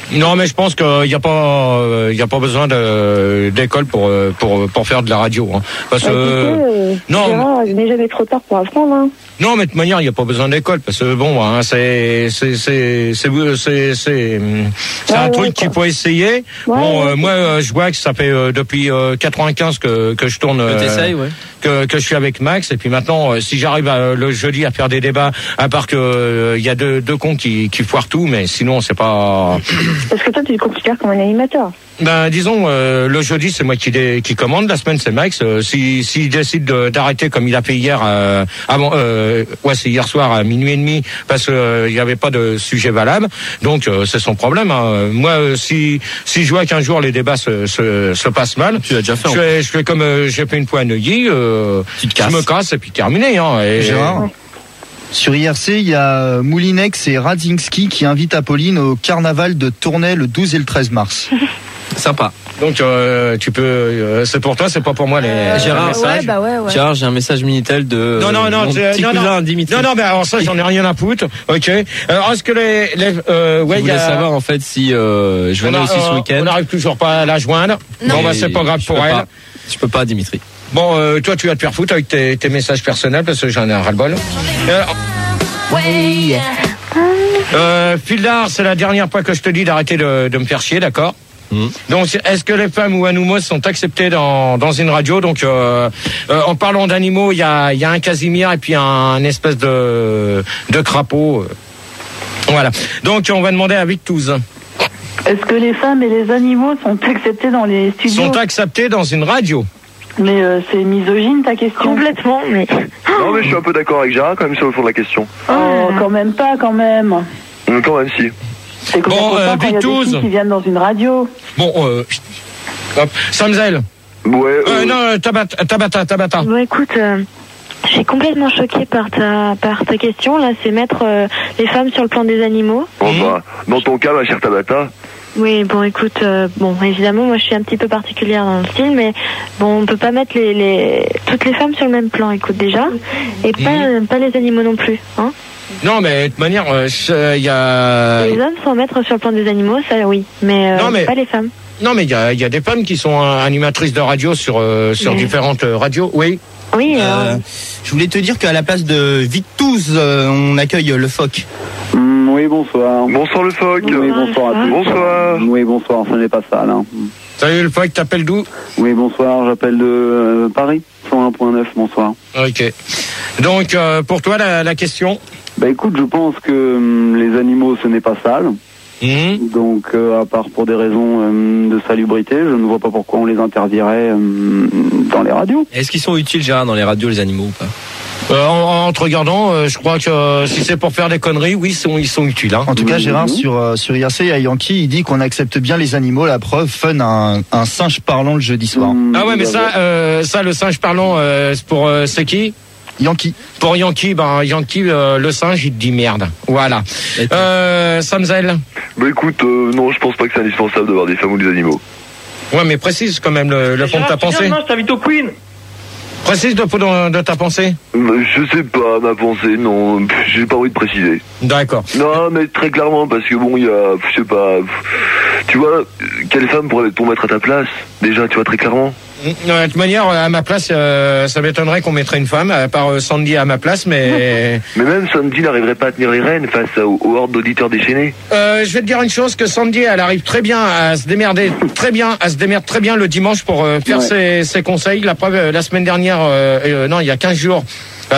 Non, mais je pense qu'il n'y a pas, il y a pas besoin de, d'école pour, pour, pour faire de la radio. Hein. Parce que, euh, non, Gérard, il n'est jamais trop tard pour apprendre. Hein. non, mais de toute manière, il n'y a pas besoin d'école parce que bon, hein, c'est, c'est, c'est, c'est, c'est, c'est, c'est Ouais, un ouais, truc qu'il faut essayer. Ouais, bon, ouais, euh, moi, euh, je vois que ça fait euh, depuis euh, quatre-vingt-quinze que que je tourne, euh, t'essayes, ouais. que que je suis avec Max. Et puis maintenant, euh, si j'arrive à, le jeudi à faire des débats, à part que il euh, y a deux deux cons qui qui foirent tout, mais sinon c'est pas. Parce que toi, tu te considères comme un animateur. Ben disons euh, le jeudi c'est moi qui dé, qui commande, la semaine c'est Max. Euh, si s'il décide de, d'arrêter comme il a fait hier euh, avant euh, ouais c'est hier soir à minuit et demi parce que euh, il y avait pas de sujet valable. Donc euh, c'est son problème. Hein. Moi euh, si si je vois qu'un jour les débats se se, se passent mal, tu l'as déjà fait. Je fais, je fais comme euh, j'ai fait une fois à Neuilly, euh, tu te casses. je me casse et puis terminé. Hein. Et, Gérard, sur I R C, il y a Moulinex et Radzinski qui invitent Apolline au carnaval de Tournai le douze et le treize mars. Sympa. Donc euh, tu peux, euh, c'est pour toi, c'est pas pour moi les. Euh, Gérard, ouais, bah ouais, ouais. Gérard, j'ai un message Minitel de Non, non, non, mon c'est- petit non, cousin non. Dimitri. Non, non, mais alors ça, j'en ai rien à foutre. Ok. Alors, est-ce que les, les euh, ouais, Je il y voulais a. savoir en fait si euh, je on venais a- aussi ce euh, week-end. On n'arrive toujours pas à la joindre. Non. Bon, bah, c'est pas grave Je pour peux elle. pas. Je peux pas, Dimitri. Bon, euh, toi, tu vas te faire foutre avec tes, tes messages personnels parce que j'en ai un ras-le-bol. Euh, euh, Fildar, c'est la dernière fois que je te dis d'arrêter de, de me faire chier, d'accord? Mmh. Donc, est-ce que les femmes ou animaux sont acceptés dans, dans une radio? Donc, euh, euh, en parlant d'animaux, il y a, il y a un Casimir et puis un, un espèce de, de crapaud. Voilà. Donc, on va demander à Victouze. Est-ce que les femmes et les animaux sont acceptés dans les studios? Sont acceptés dans une radio? Mais euh, c'est misogyne ta question. Complètement, mais. Non, mais je suis un peu d'accord avec Gérard quand même sur le fond de la question. Oh, quand même pas, quand même. Euh, Quand même, si. C'est qu'on Bon, est euh, content quand il y a des Victouze. filles qui viennent dans une radio. Bon, euh, hop, Samzel. Ouais. Euh, euh, non, euh, Tabata, Tabata, Tabata. Bon, écoute, euh, je suis complètement choquée par ta, par ta question. Là, c'est mettre euh, les femmes sur le plan des animaux. Bon, bah, dans ton cas, ma chère Tabata. Oui, bon, écoute, euh, bon, évidemment, moi, je suis un petit peu particulière dans le style, mais bon, on peut pas mettre les, les toutes les femmes sur le même plan, écoute, déjà, et pas, euh, pas les animaux non plus, hein. Non, mais de toute manière, euh, il y a. Les hommes sont mettre sur le plan des animaux, ça, oui, mais, euh, Non, mais- pas les femmes. Non, mais il y a, il y a des femmes qui sont euh, animatrices de radio sur, euh, sur Oui. différentes euh, radios. Oui. Oui, Euh, euh, je voulais te dire qu'à la place de Victouze, euh, on accueille le phoque. Hmm, oui, bonsoir. Bonsoir le phoque. Oui, bonsoir à tous. Bonsoir. Oui, bonsoir, ce n'est pas ça, là. Salut le phoque, t'appelles d'où? Oui, bonsoir, j'appelle de euh, Paris, cent un point neuf, bonsoir. Ok. Donc, euh, pour toi, la, la question? Bah écoute, je pense que hum, les animaux, ce n'est pas sale. Mmh. Donc, euh, à part pour des raisons euh, de salubrité, je ne vois pas pourquoi on les interdirait euh, dans les radios. Est-ce qu'ils sont utiles, Gérard, dans les radios, les animaux ou pas? Euh, en, en te regardant, euh, je crois que euh, si c'est pour faire des conneries, oui, ils sont, ils sont utiles. Hein. En tout cas, Oui, Gérard, oui. sur, euh, sur I R C, il y a Yankee, il dit qu'on accepte bien les animaux. La preuve, Fun a un, un singe parlant le jeudi soir. Hum, Ah ouais, mais ça, euh, ça, le singe parlant, euh, c'est pour euh, c'est qui? Yankee. Pour Yankee, ben Yankee, euh, le singe, il te dit merde. Voilà. Euh, Samzel. Bah écoute, euh, non, je pense pas que c'est indispensable d'avoir des femmes ou des animaux. Ouais, mais précise quand même le, le fond de ta pensée. je t'invite au Queen. Précise le fond de, de ta pensée. Bah, je sais pas, ma pensée, non, pff, j'ai pas envie de préciser. D'accord. Non, mais très clairement, parce que bon, il y a, je sais pas, tu vois, quelle femme pourrait pour mettre à ta place? Déjà, tu vois, très clairement. De toute manière, à ma place, euh, ça m'étonnerait qu'on mettrait une femme, à part euh, Sandy à ma place, mais... Mais même Sandy n'arriverait pas à tenir les rênes face aux, aux hordes d'auditeurs déchaînés. Euh, je vais te dire une chose, que Sandy, elle arrive très bien à se démerder, très bien, à se démerder très bien le dimanche pour euh, faire Ouais. ses, ses conseils. La preuve, euh, la semaine dernière, euh, euh, non, il y a quinze jours,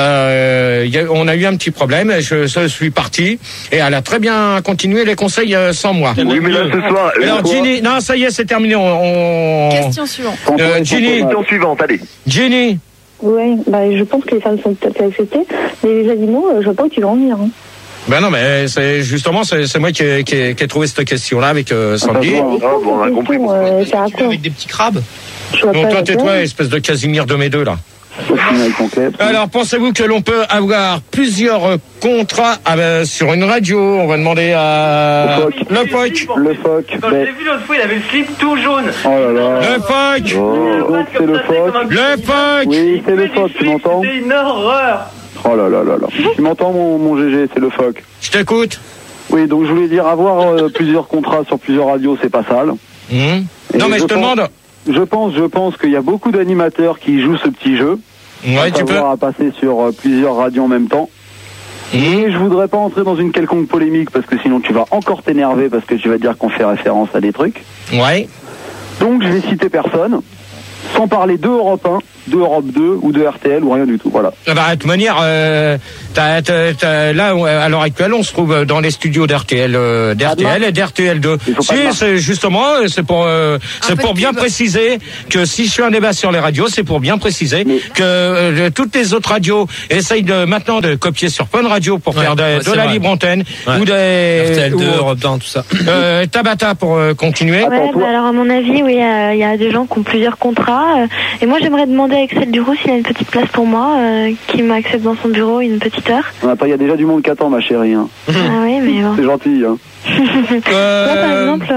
euh, il y a, on a eu un petit problème, je, je suis parti, et elle a très bien continué les conseils euh, sans moi. Oui, mais là, ce soir... Alors, ce soir- Ginny, non, ça y est, c'est terminé, on... on- Question suivante. Euh, Ginny, Question suivante, allez. Ginny, Oui, bah, je pense que les femmes sont peut-être acceptées, mais les animaux, euh, je vois pas où tu veux en venir. Hein. ben non, mais c'est justement, c'est c'est moi qui ai, qui, ai, qui ai trouvé cette question-là avec euh, Sandy. Ah, Ah, bon, on a compris. Euh, c'est à quoi? Avec des petits crabes. Je vois Donc pas toi, la tais-toi, peine. espèce de Casimir de mes deux, là. Faut finir avec ton clip. Alors, pensez-vous que l'on peut avoir plusieurs euh, contrats euh, sur une radio? On va demander à... Le phoque. Le phoque. Le phoque. Quand je ben- l'ai vu l'autre fois, il avait le slip tout jaune. Oh là là. Le phoque. Oh, donc c'est le phoque. Le phoque. Oui, c'est le phoque, tu m'entends? C'était une horreur. Oh là là là là. Tu m'entends mon, mon G G, c'est le phoque. Je t'écoute. Oui, donc je voulais dire, avoir euh, plusieurs contrats sur plusieurs radios, c'est pas sale. Mmh. Et Non, mais je te pense- demande. Je pense, je pense qu'il y a beaucoup d'animateurs qui jouent ce petit jeu. Ouais, à tu peux. savoir à passer sur euh, plusieurs radios en même temps. Mmh. Et je voudrais pas entrer dans une quelconque polémique parce que sinon tu vas encore t'énerver parce que tu vas dire qu'on fait référence à des trucs. Ouais. Donc je vais citer personne, sans parler de Europe un, de Europe deux ou de R T L ou rien du tout. Voilà. Ah bah, de toute manière, euh, t'as, t'as, t'as- là, à l'heure actuelle, on se trouve dans les studios d'R T L, euh, d'R T L et d'R T L deux. Il faut pas de Si, marque. c'est justement, c'est pour, euh, c'est peu pour de bien pub. préciser que si je fais un débat sur les radios, c'est pour bien préciser que euh, toutes les autres radios essayent de, maintenant de copier sur Fun Radio pour Ouais, faire de, ouais, de c'est la vrai. libre antenne Ouais. ou des R T L deux, ou, Europe un, tout ça. euh, Tabata pour euh, continuer. Attends, Ouais, toi- bah alors à mon avis, oui, euh, il y a des gens qui ont plusieurs contrats. euh, et moi, j'aimerais demander à Axel Duroux s'il a une petite place pour moi, euh, qui m'accepte dans son bureau une petite heure. Attends, il y a déjà du monde qui attend, ma chérie. Hein. Ah oui, mais bon. C'est gentil. Hein. Toi, par Euh, exemple,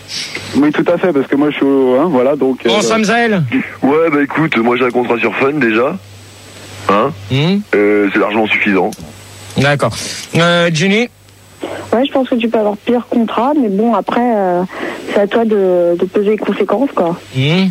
Oui, tout à fait, parce que moi je suis au... Hein, voilà, donc... euh, Bon, Samzael. Ouais, bah écoute, moi j'ai un contrat sur Fun déjà. Hein Hmm, euh, C'est largement suffisant. D'accord. Euh, Jenny. Ouais, je pense que tu peux avoir pire contrat, mais bon, après, euh, c'est à toi de, de peser les conséquences, quoi. Hmm.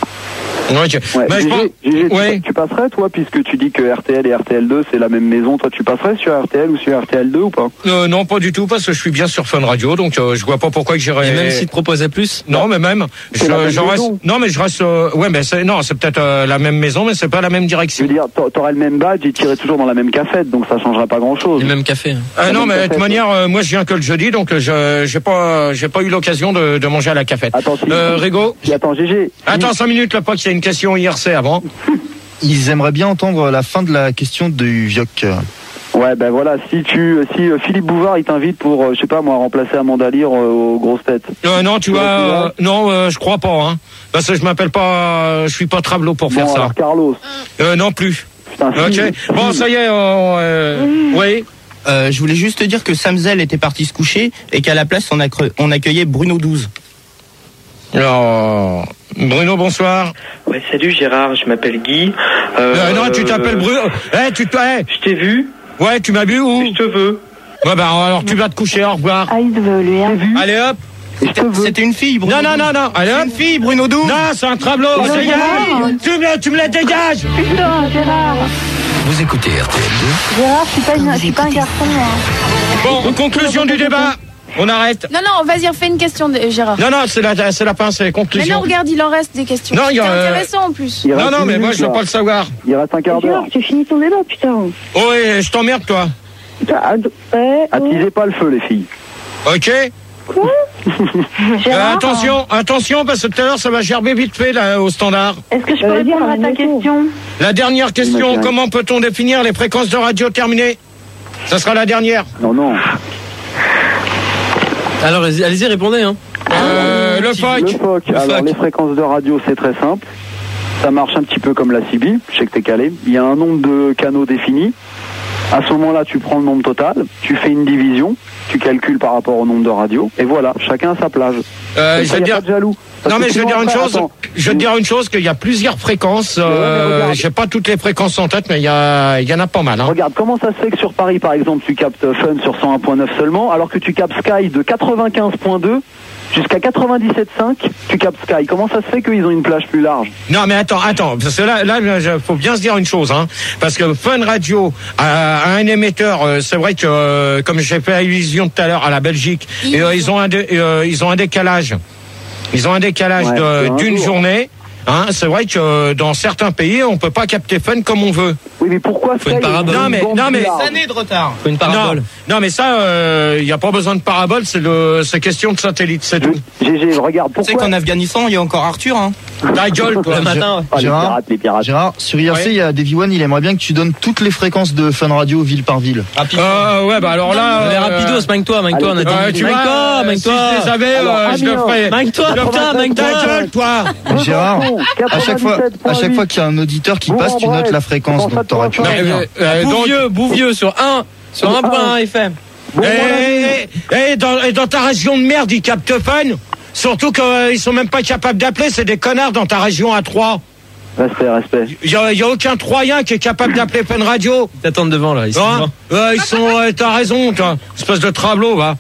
Ouais, tu- Ouais, bah, je Gégé, pense- Gégé, tu- ouais. tu, passerais, toi, puisque tu dis que R T L et R T L deux, c'est la même maison, toi, tu passerais sur R T L ou sur R T L deux ou pas? Euh, non, pas du tout, parce que je suis bien sur Fun Radio, donc euh, je vois pas pourquoi que j'irais. Et même s'il te proposait plus. Non, mais même. Je, C'est la même je reste. maison. Non, mais je reste. euh, ouais, mais c'est non, c'est peut-être euh, la même maison, mais c'est pas la même Je direction. veux dire, t'a- t'aurais le même badge et t'irais toujours dans la même cafette, donc ça changerait pas grand-chose. Le même café. hein. Ah non, même mais de toute cafette. manière, euh, moi je viens que le jeudi, donc euh, je j'ai pas j'ai pas eu l'occasion de, de manger à la cafette. Attends, si. Euh, Rigo. Puis attends, Gégé. Attends cinq minutes, là, pas qu'il y a une question I R C avant. Ils aimeraient bien entendre la fin de la question du Vioc. Ouais, ben voilà, si tu, si euh, Philippe Bouvard, il t'invite pour, euh, je sais pas moi, remplacer Amanda Lear euh, aux grosses têtes. Euh, non, tu vois, euh, non, euh, je crois pas, hein, parce que je m'appelle pas, euh, je suis pas Travelot pour faire Bon, ça. alors Carlos. Euh, non plus. Putain, si. Ok. Bon, ça y est. on, euh, oui. Euh, je voulais juste te dire que Samzel était parti se coucher et qu'à la place on, accre- on accueillait Bruno douze. Alors, Bruno, bonsoir. Ouais, salut Gérard, je m'appelle Guy. Euh, Euh, non, tu t'appelles Bruno. Eh, tu te. eh. Je t'ai vu. Ouais, tu m'as vu où? Je te veux. Ouais, bah alors tu vas te coucher, au revoir. Ah, il veut lui, hein. Allez hop. C'était une fille, Bruno Non, non, douze. non, non. Allez hop. Une fille, Bruno douze. Non, c'est un travelot. Ça y est. Tu me, la- tu me la dégages. Putain, Gérard. Vous écoutez R T L deux. Gérard, je suis pas, une- je suis pas un garçon, hein. Bon, conclusion du débat. On arrête. Non, non, vas-y, refais une question, de Gérard. Non, non, c'est la, c'est la fin, c'est Mais conclusion. non, regarde, il en reste des questions. Non, il y a, C'est euh, intéressant en plus. Il reste Non, non, une mais moi minute, je veux là. pas le savoir. Il reste un quart d'heure. Gérard, tu finis ton débat, putain. Oh, ouais, je t'emmerde, toi. Putain, ah, d- ouais, Attisez pas le feu, les filles. Ok. Quoi Euh, Gérard, attention, attention, parce que tout à l'heure ça va gerber vite fait là au standard. Est-ce que je peux Euh, répondre dire, à ta Magneto. question? La dernière question, Imagine. comment peut-on définir les fréquences de radio terminées? Ça sera la dernière. Non, non. Alors, allez-y, allez-y, répondez. Hein. Euh, le Le phoque. F O C, Le alors F O C. les fréquences de radio, c'est très simple. Ça marche un petit peu comme la C B, je sais que t'es calé. Il y a un nombre de canaux défini. À ce moment-là, tu prends le nombre total, tu fais une division, tu calcules par rapport au nombre de radios, et voilà, chacun a sa plage. Euh, Comme je ça, vais y a dire. pas de jaloux. Parce Non que mais je vais sinon, dire une après, chose. attends, Je vais te dire une chose qu'il y a plusieurs fréquences. Euh, regarde. J'ai pas toutes les fréquences en tête, mais il y a, il y en a pas mal. Hein. Regarde, comment ça se fait que sur Paris, par exemple, tu captes Fun sur cent un point neuf seulement, alors que tu captes Sky de quatre-vingt-quinze point deux jusqu'à quatre-vingt-dix-sept point cinq, tu captes Sky. Comment ça se fait qu'ils ont une plage plus large? Non mais attends, attends, parce que là, là, il faut bien se dire une chose, hein, parce que Fun Radio a, a un émetteur. euh, c'est vrai que, euh, comme j'ai fait allusion tout à l'heure à la Belgique, et, euh, ils ont un, dé- euh, ils ont un décalage. Ils ont un décalage Ouais, de- c'est un d'une jour. journée. Hein, c'est vrai que euh, dans certains pays, on peut pas capter Fun comme on veut. Oui, mais pourquoi Faut une Sky parabole. est Non, mais- bande non, plus mais- large? Année de retard. Faut une parabole. Non, non, mais ça, il n'y a pas besoin de parabole, c'est le, c'est question de satellite, c'est tout. G G, regarde, Tu sais pourquoi qu'en Afghanistan, il y a encore Arthur, hein. Ta gueule, toi. Le matin, ouais. Ah, les Gérard pirates, les pirates. Gérard, sur I R C, Ouais. il y a Davy One, il aimerait bien que tu donnes toutes les fréquences de Fun Radio ville par ville. Euh, ouais, bah alors là. Allez, euh, rapidos, magne-toi, magne-toi, on a dit. euh, tu vois, Magne-toi, euh, magne-toi. Si je les avais, Alors, euh, je le Amiens. ferais. Magne-toi, Je le putain, ferais. magne-toi. Ta gueule, toi. Gérard, à chaque fois, à chaque fois qu'il y a un auditeur qui Bon, passe, tu bref, notes la fréquence, comment ça donc t'aurais te pu va, la Euh, faire. euh, donc, Bouvieux, Bouvieux sur un, sur un point un F M. Bon, et, voilà, et- et dans, et dans ta région de merde, ils captent Fun. Surtout qu'ils sont même pas capables d'appeler, c'est des connards dans ta région à trois. Respect, respect. Il y a, y a aucun Troyen qui est capable d'appeler Fun Radio. Ils t'attendent devant là. Ils sont hein devant. euh, Ils sont. Euh, t'as raison, toi. Espèce de travelot, va.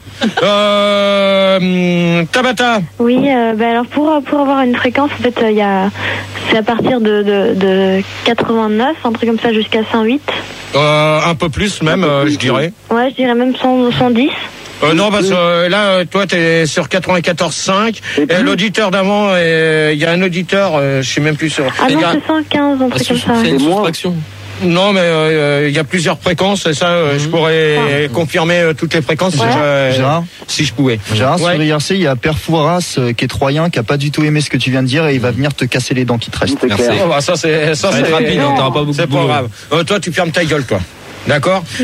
Euh, Tabata. Oui, euh, bah alors pour pour avoir une fréquence, en fait, il euh, y a c'est à partir de, de de quatre-vingt-neuf, un truc comme ça, jusqu'à cent huit. Euh, un peu plus même, euh, je dirais. Ouais, je dirais même cent, cent dix. Euh, non, parce que euh, là, euh, toi, t'es sur quatre-vingt-quatorze virgule cinq. Et, et l'auditeur d'avant, il y a un auditeur, euh, je sais même plus sur. Ah non, c'est cent quinze, un truc comme ça. C'est une soustraction. Non, mais il euh, y a plusieurs fréquences, et ça, euh, je pourrais ah. confirmer euh, toutes les fréquences ouais. si, je, Gérard, si je pouvais. Gérard, ouais. sur I R C, il y a Père Fouras euh, qui est troyen, qui a pas du tout aimé ce que tu viens de dire, et il va venir te casser les dents qui te restent. C'est clair. Oh, bah, ça, c'est, ça, c'est rapide, hein, t'auras pas beaucoup c'est de boulot. pas grave. Euh, toi, tu fermes ta gueule, toi. D'accord. Mmh.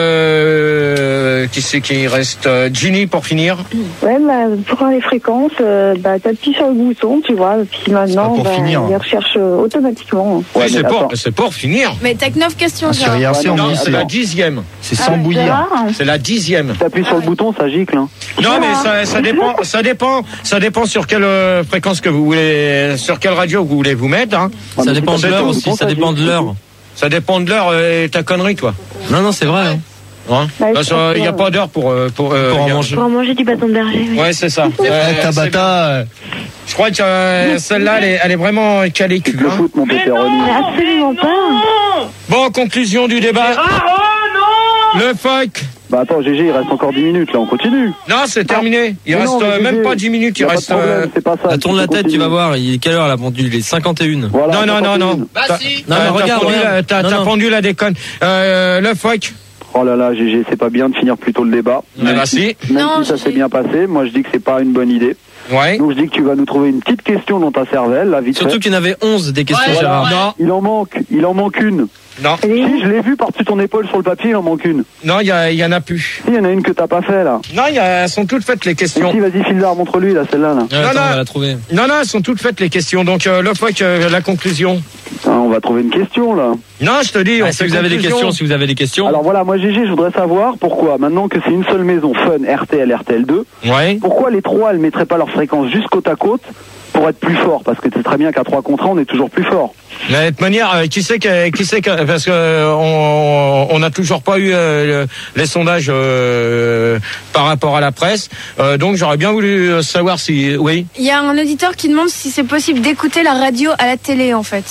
Euh, qui c'est qui reste? Ginny, pour finir. Ouais, bah, pour les fréquences, euh, bah, t'appuies sur le bouton, tu vois, puis maintenant, bah, il les recherche euh, automatiquement. Ouais, oui, c'est pour, c'est pour finir. Mais t'as que neuf questions, ah, sur I R C, non, on c'est la dixième. C'est sans ah, bouillir. C'est la dixième. T'appuies sur le bouton, ça gicle. Hein. Non, mais ça, ça dépend, ça dépend, ça dépend sur quelle euh, fréquence que vous voulez, sur quelle radio vous voulez vous mettre. Hein. Ah, ça dépend de l'heure aussi, ça dépend de l'heure. Ça dépend de l'heure et ta connerie, toi. Non, non, c'est vrai. Hein. Hein bah, Parce qu'il n'y a pas d'heure pour, pour, euh, pour en manger. Pour en manger du bâton de berger. Oui. Ouais, c'est ça. Euh, Tabata. Euh... Je crois que euh, celle-là, elle est, elle est vraiment calée cul. Hein. Foot, mon mais absolument pas. Bon, conclusion du débat. Oh, non le fuck. Bah attends, G G, il reste encore dix minutes, là, on continue. Non, c'est terminé. Il mais reste non, euh, G G, même pas dix minutes, il reste... Euh... C'est pas ça. Là, tourne la tête, continue. Tu vas voir, il est quelle heure la pendule? Il est cinquante et une. Voilà, non, non, non, non. Bah si. Non, mais regarde, t'as pendu la déconne. Euh, le fuck. Oh là là, G G, c'est pas bien de finir plus tôt le débat. Mais bah si. Même non, si ça s'est bien passé, moi je dis que c'est pas une bonne idée. Ouais. Donc je dis que tu vas nous trouver une petite question dans ta cervelle, là, vite Surtout fait. qu'il y en avait onze des questions, ouais, Gérard. Non. Il en manque, il en manque une. Non. Si, je l'ai vu par-dessus ton épaule sur le papier, il en manque une. Non, il y, y en a plus. Si, il y en a une que t'as pas fait, là. Non, y a, elles sont toutes faites, les questions. Si, vas-y, Fildar, montre-lui, là, celle-là, là. Ouais, non, attends, non. on va la trouver. Non, non, elles sont toutes faites, les questions. Donc, euh, le fuck, euh, la conclusion. Ah, on va trouver une question, là. Non, je te dis, ah, on si vous avez des questions, si vous avez des questions. Alors voilà, moi, G G, je voudrais savoir pourquoi, maintenant que c'est une seule maison, Fun, R T L, R T L deux, ouais. pourquoi les trois, elles mettraient pas leur fréquence juste côte à côte pour être plus fort? Parce que c'est très bien qu'à trois contre un, on est toujours plus fort. Mais de toute manière, euh, qui sait que, qui sait que, parce que euh, on on n'a toujours pas eu euh, les sondages euh, par rapport à la presse, euh, donc j'aurais bien voulu savoir si, oui. Il y a un auditeur qui demande si c'est possible d'écouter la radio à la télé, en fait.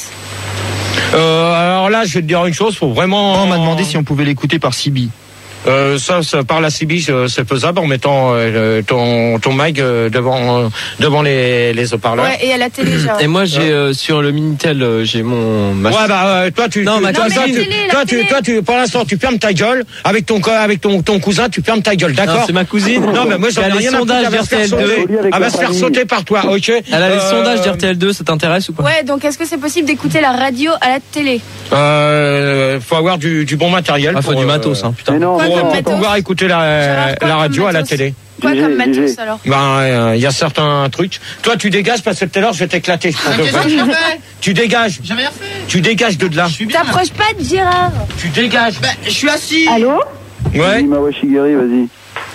Euh, alors là, je vais te dire une chose, faut vraiment. On m'a demandé si on pouvait l'écouter par C B. Euh, ça, ça, par la C B, c'est faisable en mettant euh, ton, ton mic euh, devant, euh, devant les, les haut-parleurs. Ouais, et à la télé, genre. Et moi, j'ai euh, sur le Minitel, euh, j'ai mon. Ma... Ouais, bah, euh, toi, tu. Non, tu, ma toi, toi, télé, tu, toi, tu, toi, tu, pour l'instant, tu fermes ta gueule avec ton, avec ton, ton cousin, tu fermes ta gueule, d'accord? C'est ma cousine. Non, mais moi, j'en ai rien à foutre, elle va se faire sauter. Elle va se faire sauter par toi, ok? Elle a les euh... sondages d'R T L deux, ça t'intéresse ou pas? Ouais, donc est-ce que c'est possible d'écouter la radio à la télé? Euh, faut avoir du, du bon matériel. Ah, faut pour, du matos, hein, putain. Non, pour, non, pour pouvoir écouter la, la radio à la télé. Quoi comme matos alors? Ben, il euh, y a certains trucs. Toi, tu dégages parce que tout à l'heure, je vais t'éclater. Tu dégages. J'ai rien fait. Tu dégages de là. T'approches pas de Gérard. Tu dégages. Ben, je suis assis. Allô? Ouais. Mawa Shigeri, vas-y.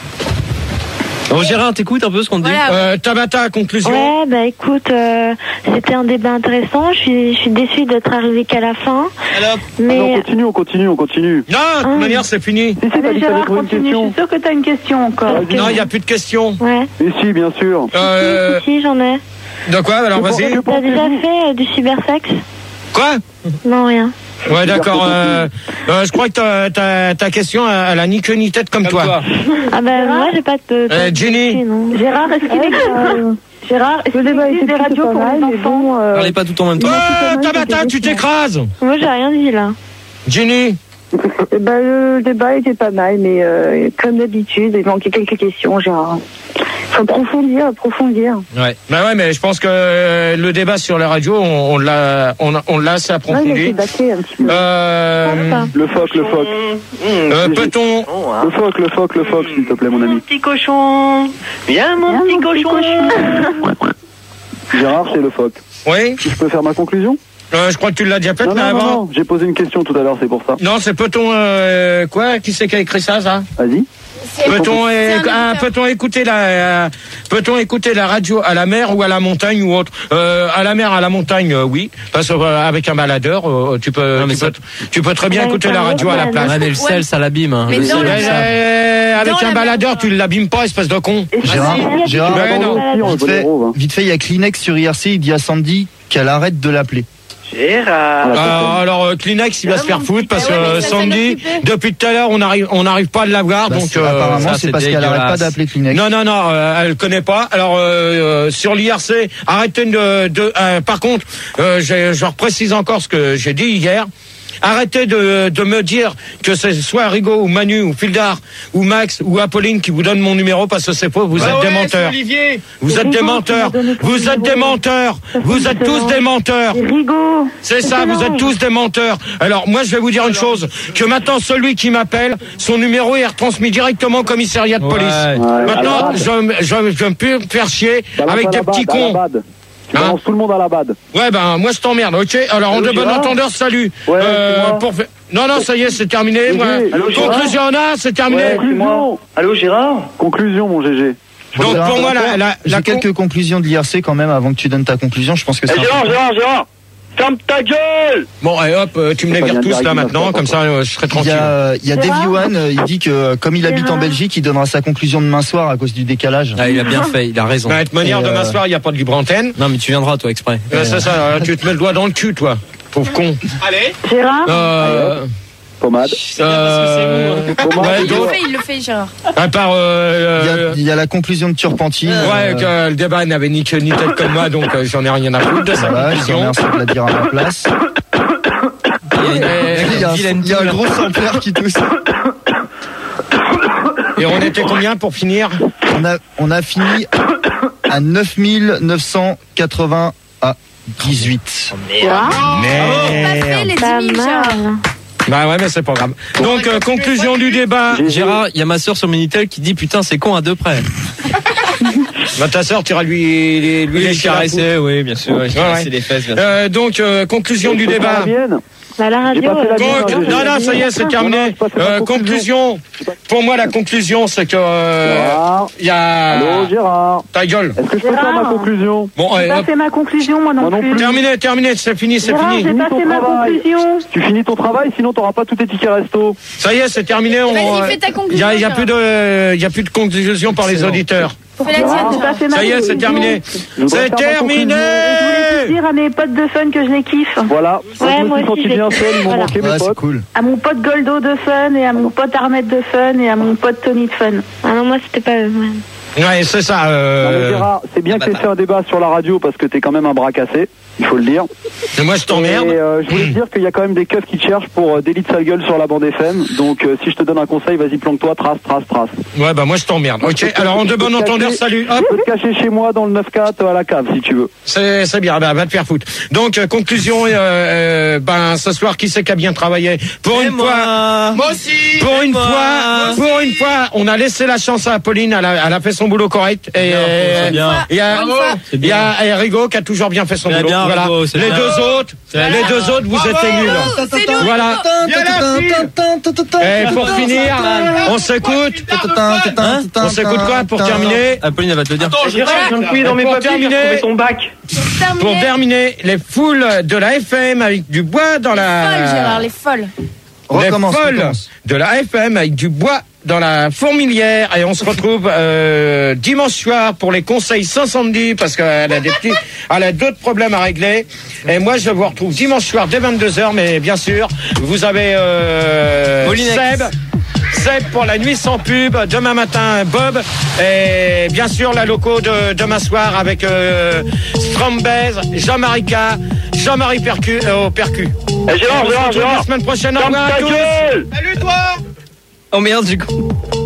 Bon, Gérard, t'écoutes un peu ce qu'on te voilà. dit? euh, Tabata, conclusion. Ouais, bah écoute, euh, c'était un débat intéressant. Je suis, je suis déçue d'être arrivée qu'à la fin. Alors, mais ah non, on continue, on continue, on continue. Non, de toute manière, c'est fini. Si, si, t'as dit que t'avais trouvé une question. Je suis sûre que t'as une question encore. Non, il n'y a plus de questions. Ouais. Et si, bien sûr. Euh... Si, si, j'en ai. De quoi? Alors, vas-y. T'as déjà fait euh, du cybersex? Quoi? Non, rien. Ouais, d'accord. Euh, euh, je crois que ta, ta, ta question, elle a ni queue ni tête comme, comme toi. toi. Ah ben, moi, j'ai pas de... Euh, Jenny. Gérard, est-ce qu'il existe... Euh, Gérard, est-ce qu'il existe des radios pour les enfants? Euh... Parlez pas tout en même temps. Euh, Tabata, tu t'écrases. Moi, j'ai rien dit, là. Jenny. Eh ben, le débat était pas mal, mais euh, comme d'habitude, il manquait quelques questions, Gérard. Faut approfondir, approfondir. Ouais. Bah ouais, mais je pense que euh, le débat sur la radio, on, on l'a, on, on l'a assez approfondi. Ouais, batté un petit peu. Euh, le phoque, le phoque. Euh, peut-on Le phoque, le phoque, le phoque, s'il te plaît, mon ami. Mon petit cochon. Viens, mon Viens, petit mon cochon. cochon. Gérard, c'est le phoque. Oui. Je peux faire ma conclusion? Euh, je crois que tu l'as déjà faite, non, mais non, avant. Non, non, j'ai posé une question tout à l'heure, c'est pour ça. Non, c'est peut-on euh, quoi? Qui c'est qui a écrit ça, ça? Vas-y. Peut-on é- ah, peut-on écouter la euh, peut-on écouter la radio à la mer ou à la montagne ou autre euh, À la mer, à la montagne, euh, oui, parce qu'avec un baladeur, euh, tu peux Non, mais tu, ça- peux tu peux très bien Ouais, écouter ça la va, radio à la ouais, plage. Ouais, mais le sel, ça l'abîme. Hein. Mais Le dans sel, la Ouais, ça- euh, avec Dans un la baladeur, tu l'abîmes pas, espèce de con. Gérard, Gérard, Ouais, non. vite fait, vite fait, il y a Kleenex sur I R C, il dit à Sandy qu'elle arrête de l'appeler. Gérard. Euh, alors euh, Kleenex, il va se faire foutre parce que Ouais, mais euh, ça, ça Sandy, m'occupait. depuis tout à l'heure, on n'arrive on n'arrive pas à l'avoir, Bah, donc c'est- euh, apparemment, ça, c'est c'est parce qu'elle arrête pas dégueulasse. d'appeler Kleenex. non non non, euh, elle connaît pas. Alors euh, euh, sur l'I R C, arrêtez de, de euh, par contre, euh, j'ai- je reprécise encore ce que j'ai dit hier. Arrêtez de, de me dire que c'est soit Rigaud ou Manu ou Fildar ou Max ou Apolline qui vous donne mon numéro parce que c'est faux, vous êtes des menteurs. Olivier. Vous êtes des menteurs. Vous êtes des menteurs. Vous êtes tous des menteurs. Rigaud. C'est ça, vous êtes tous des menteurs. Alors moi je vais vous dire une chose, que maintenant celui qui m'appelle, son numéro est retransmis directement au commissariat de police. Ouais. Maintenant, je je je ne peux plus me faire chier Balance avec à des la petits bad, à la cons. bad. Tu Hein balances tout le monde à la bad. Ouais ben moi je t'emmerde, ok. Alors en Allô, de bon Gérard entendeur, salut. Ouais, Euh, c'est moi. pour fa- Non non, ça y est, c'est terminé. Moi. Allô, Gérard Conclusion là, c'est terminé. Ouais, Conclusion. Allô, Gérard. Conclusion, mon G G. Donc Gérard, pour moi la la, J'ai la con- quelques conclusions de l'I R C quand même avant que tu donnes ta conclusion. Je pense que c'est. Eh, Gérard, Gérard, Gérard. Ferme ta gueule. Bon et hop, euh, tu me les pas vires bien tous direct, là il maintenant, va comme ça euh, je serai Il y tranquille. a, il y a Davy Gérard One, euh, il dit que euh, comme il habite en Gérard Belgique, il donnera sa conclusion demain soir à cause du décalage. Ah, il a bien fait, il a raison. Bah, de toute manière, Et, euh, demain soir, il n'y a pas de libre antenne. Non, mais tu viendras, toi, exprès. Euh, c'est ça, euh, tu te mets le doigt dans le cul, toi. Pauvre con. Allez. Gérard. Euh, Pommade. euh, Pommade. ouais, Il le d'autres. fait, il le fait, Gérard. À part, Il y, euh, a, il y a la conclusion de Turpentine. ouais, euh, que le débat n'avait ni queue ni tête comme moi, donc euh, j'en ai rien à foutre de sa voilà, je te conclusion. remercie de la dire à ma place. Il y a- Il y a, un- vilaine il y a un toux, là. gros sampler qui tousse. Et on était combien pour finir? On a, on a fini à neuf mille neuf cent quatre-vingts à dix-huit. Gérard. Pas fait les Pas dix mille, Gérard. mal. Bah ouais, mais c'est pas grave. Donc, euh, conclusion du débat. Gérard, il y a ma soeur sur Minitel qui dit putain, c'est con à deux près. Bah, ta sœur, tu iras lui, lui, lui Oui, lécher la caresser, oui, bien sûr. Ouais, Caresser ouais. les fesses, bien sûr. Euh, donc, euh, conclusion du débat. La mienne. Bah, la radio. J'ai pas fait la euh, mienne, Donc, hein, j'ai- non, non, ça y est, c'est terminé. pas fait ma Euh, conclusion. Pour moi, la conclusion, c'est que euh, Gérard. il y a. Allô, Gérard. Ta gueule. Est-ce que je peux faire ma conclusion? Bon, J'ai allez, pas hop. fait ma conclusion, moi non, Moi non plus. plus. Terminé, terminé, c'est fini, c'est Gérard, fini. j'ai pas ton fait ma travail. conclusion. Tu finis ton travail, sinon t'auras pas tous tes tickets resto. Ça y est, c'est terminé. On, Vas-y, fais ta il y conclusion. a, il y a plus de, il y a plus de conclusion par les auditeurs. Fais la Gérard, tienne, j'ai pas Gérard. fait ma Ça y est, c'est conclusion. terminé. Je voudrais C'est faire ma terminé. Je voulais juste dire à mes potes de fun que je les kiffe. Voilà. Ouais, je me moi suis aussi, senti je bien l'ai- seul, ils m'ont voilà. manqué mes Ouais, c'est potes. cool. À mon pote Goldo de fun et à mon pote Armette de fun et à mon pote Tony de fun. Ah non, moi, c'était pas eux. ouais. Ouais, c'est ça. Non, mais Euh... Gérard, c'est bien que tu aies fait un débat sur la radio parce que t'es quand même un bras cassé, il faut le dire. Moi, je Et t'emmerde. euh, je voulais te dire qu'il y a quand même des keufs qui te cherchent pour euh, délit de sale gueule sur la bande F M. Donc euh, si je te donne un conseil, vas-y planque-toi, trace, trace, trace. Ouais, bah moi, je t'emmerde. Ok. Alors, en de bon entendeur, salut. Hop. Tu peux te cacher chez moi dans le neuf quatre à la cave si tu veux. C'est c'est bien, bah, va te faire foutre. Donc euh, conclusion, euh, euh, ben ce soir qui c'est qui a bien travaillé. Pour Et une moi. fois, Moi aussi. pour Et une moi. fois, pour une fois, on a laissé la chance à Apolline. Elle a, elle a fait son boulot correct. Et bien, euh, c'est bien. il y a, Bravo. C'est il y a et Rigaud qui a toujours bien fait son C'est boulot. bien, voilà. Rigaud, c'est les bien. deux autres, les deux autres, vous êtes les nuls. C'est nous. Voilà. Et pour finir, on s'écoute. Hein On s'écoute quoi pour terminer? Apolline, elle va te le dire. Attends, Gérard, je viens de fouiller dans mes Pour papiers, j'ai terminer- retrouvé ton bac. Pour Terminé. terminer, les foules de la F M avec du bois dans la. Folle, Gérard, les folles. Les Recommence, folles recommence. de la F M avec du bois dans la fourmilière et on se retrouve euh, dimanche soir pour les conseils sans Sandy parce qu'elle a des petits, elle a d'autres problèmes à régler et moi je vous retrouve dimanche soir dès vingt-deux heures mais bien sûr vous avez euh, Molinex. Seb Seb pour la nuit sans pub, demain matin Bob et bien sûr la loco de demain soir avec euh, Strambez, Jean-Marie K, Jean-Marie Percu euh, au Percu. Eh, Gérard, On se Gérard, retrouve Gérard. la semaine prochaine. Au Ferme revoir à ta tous. gueule. Salut toi. Oh merde, du coup.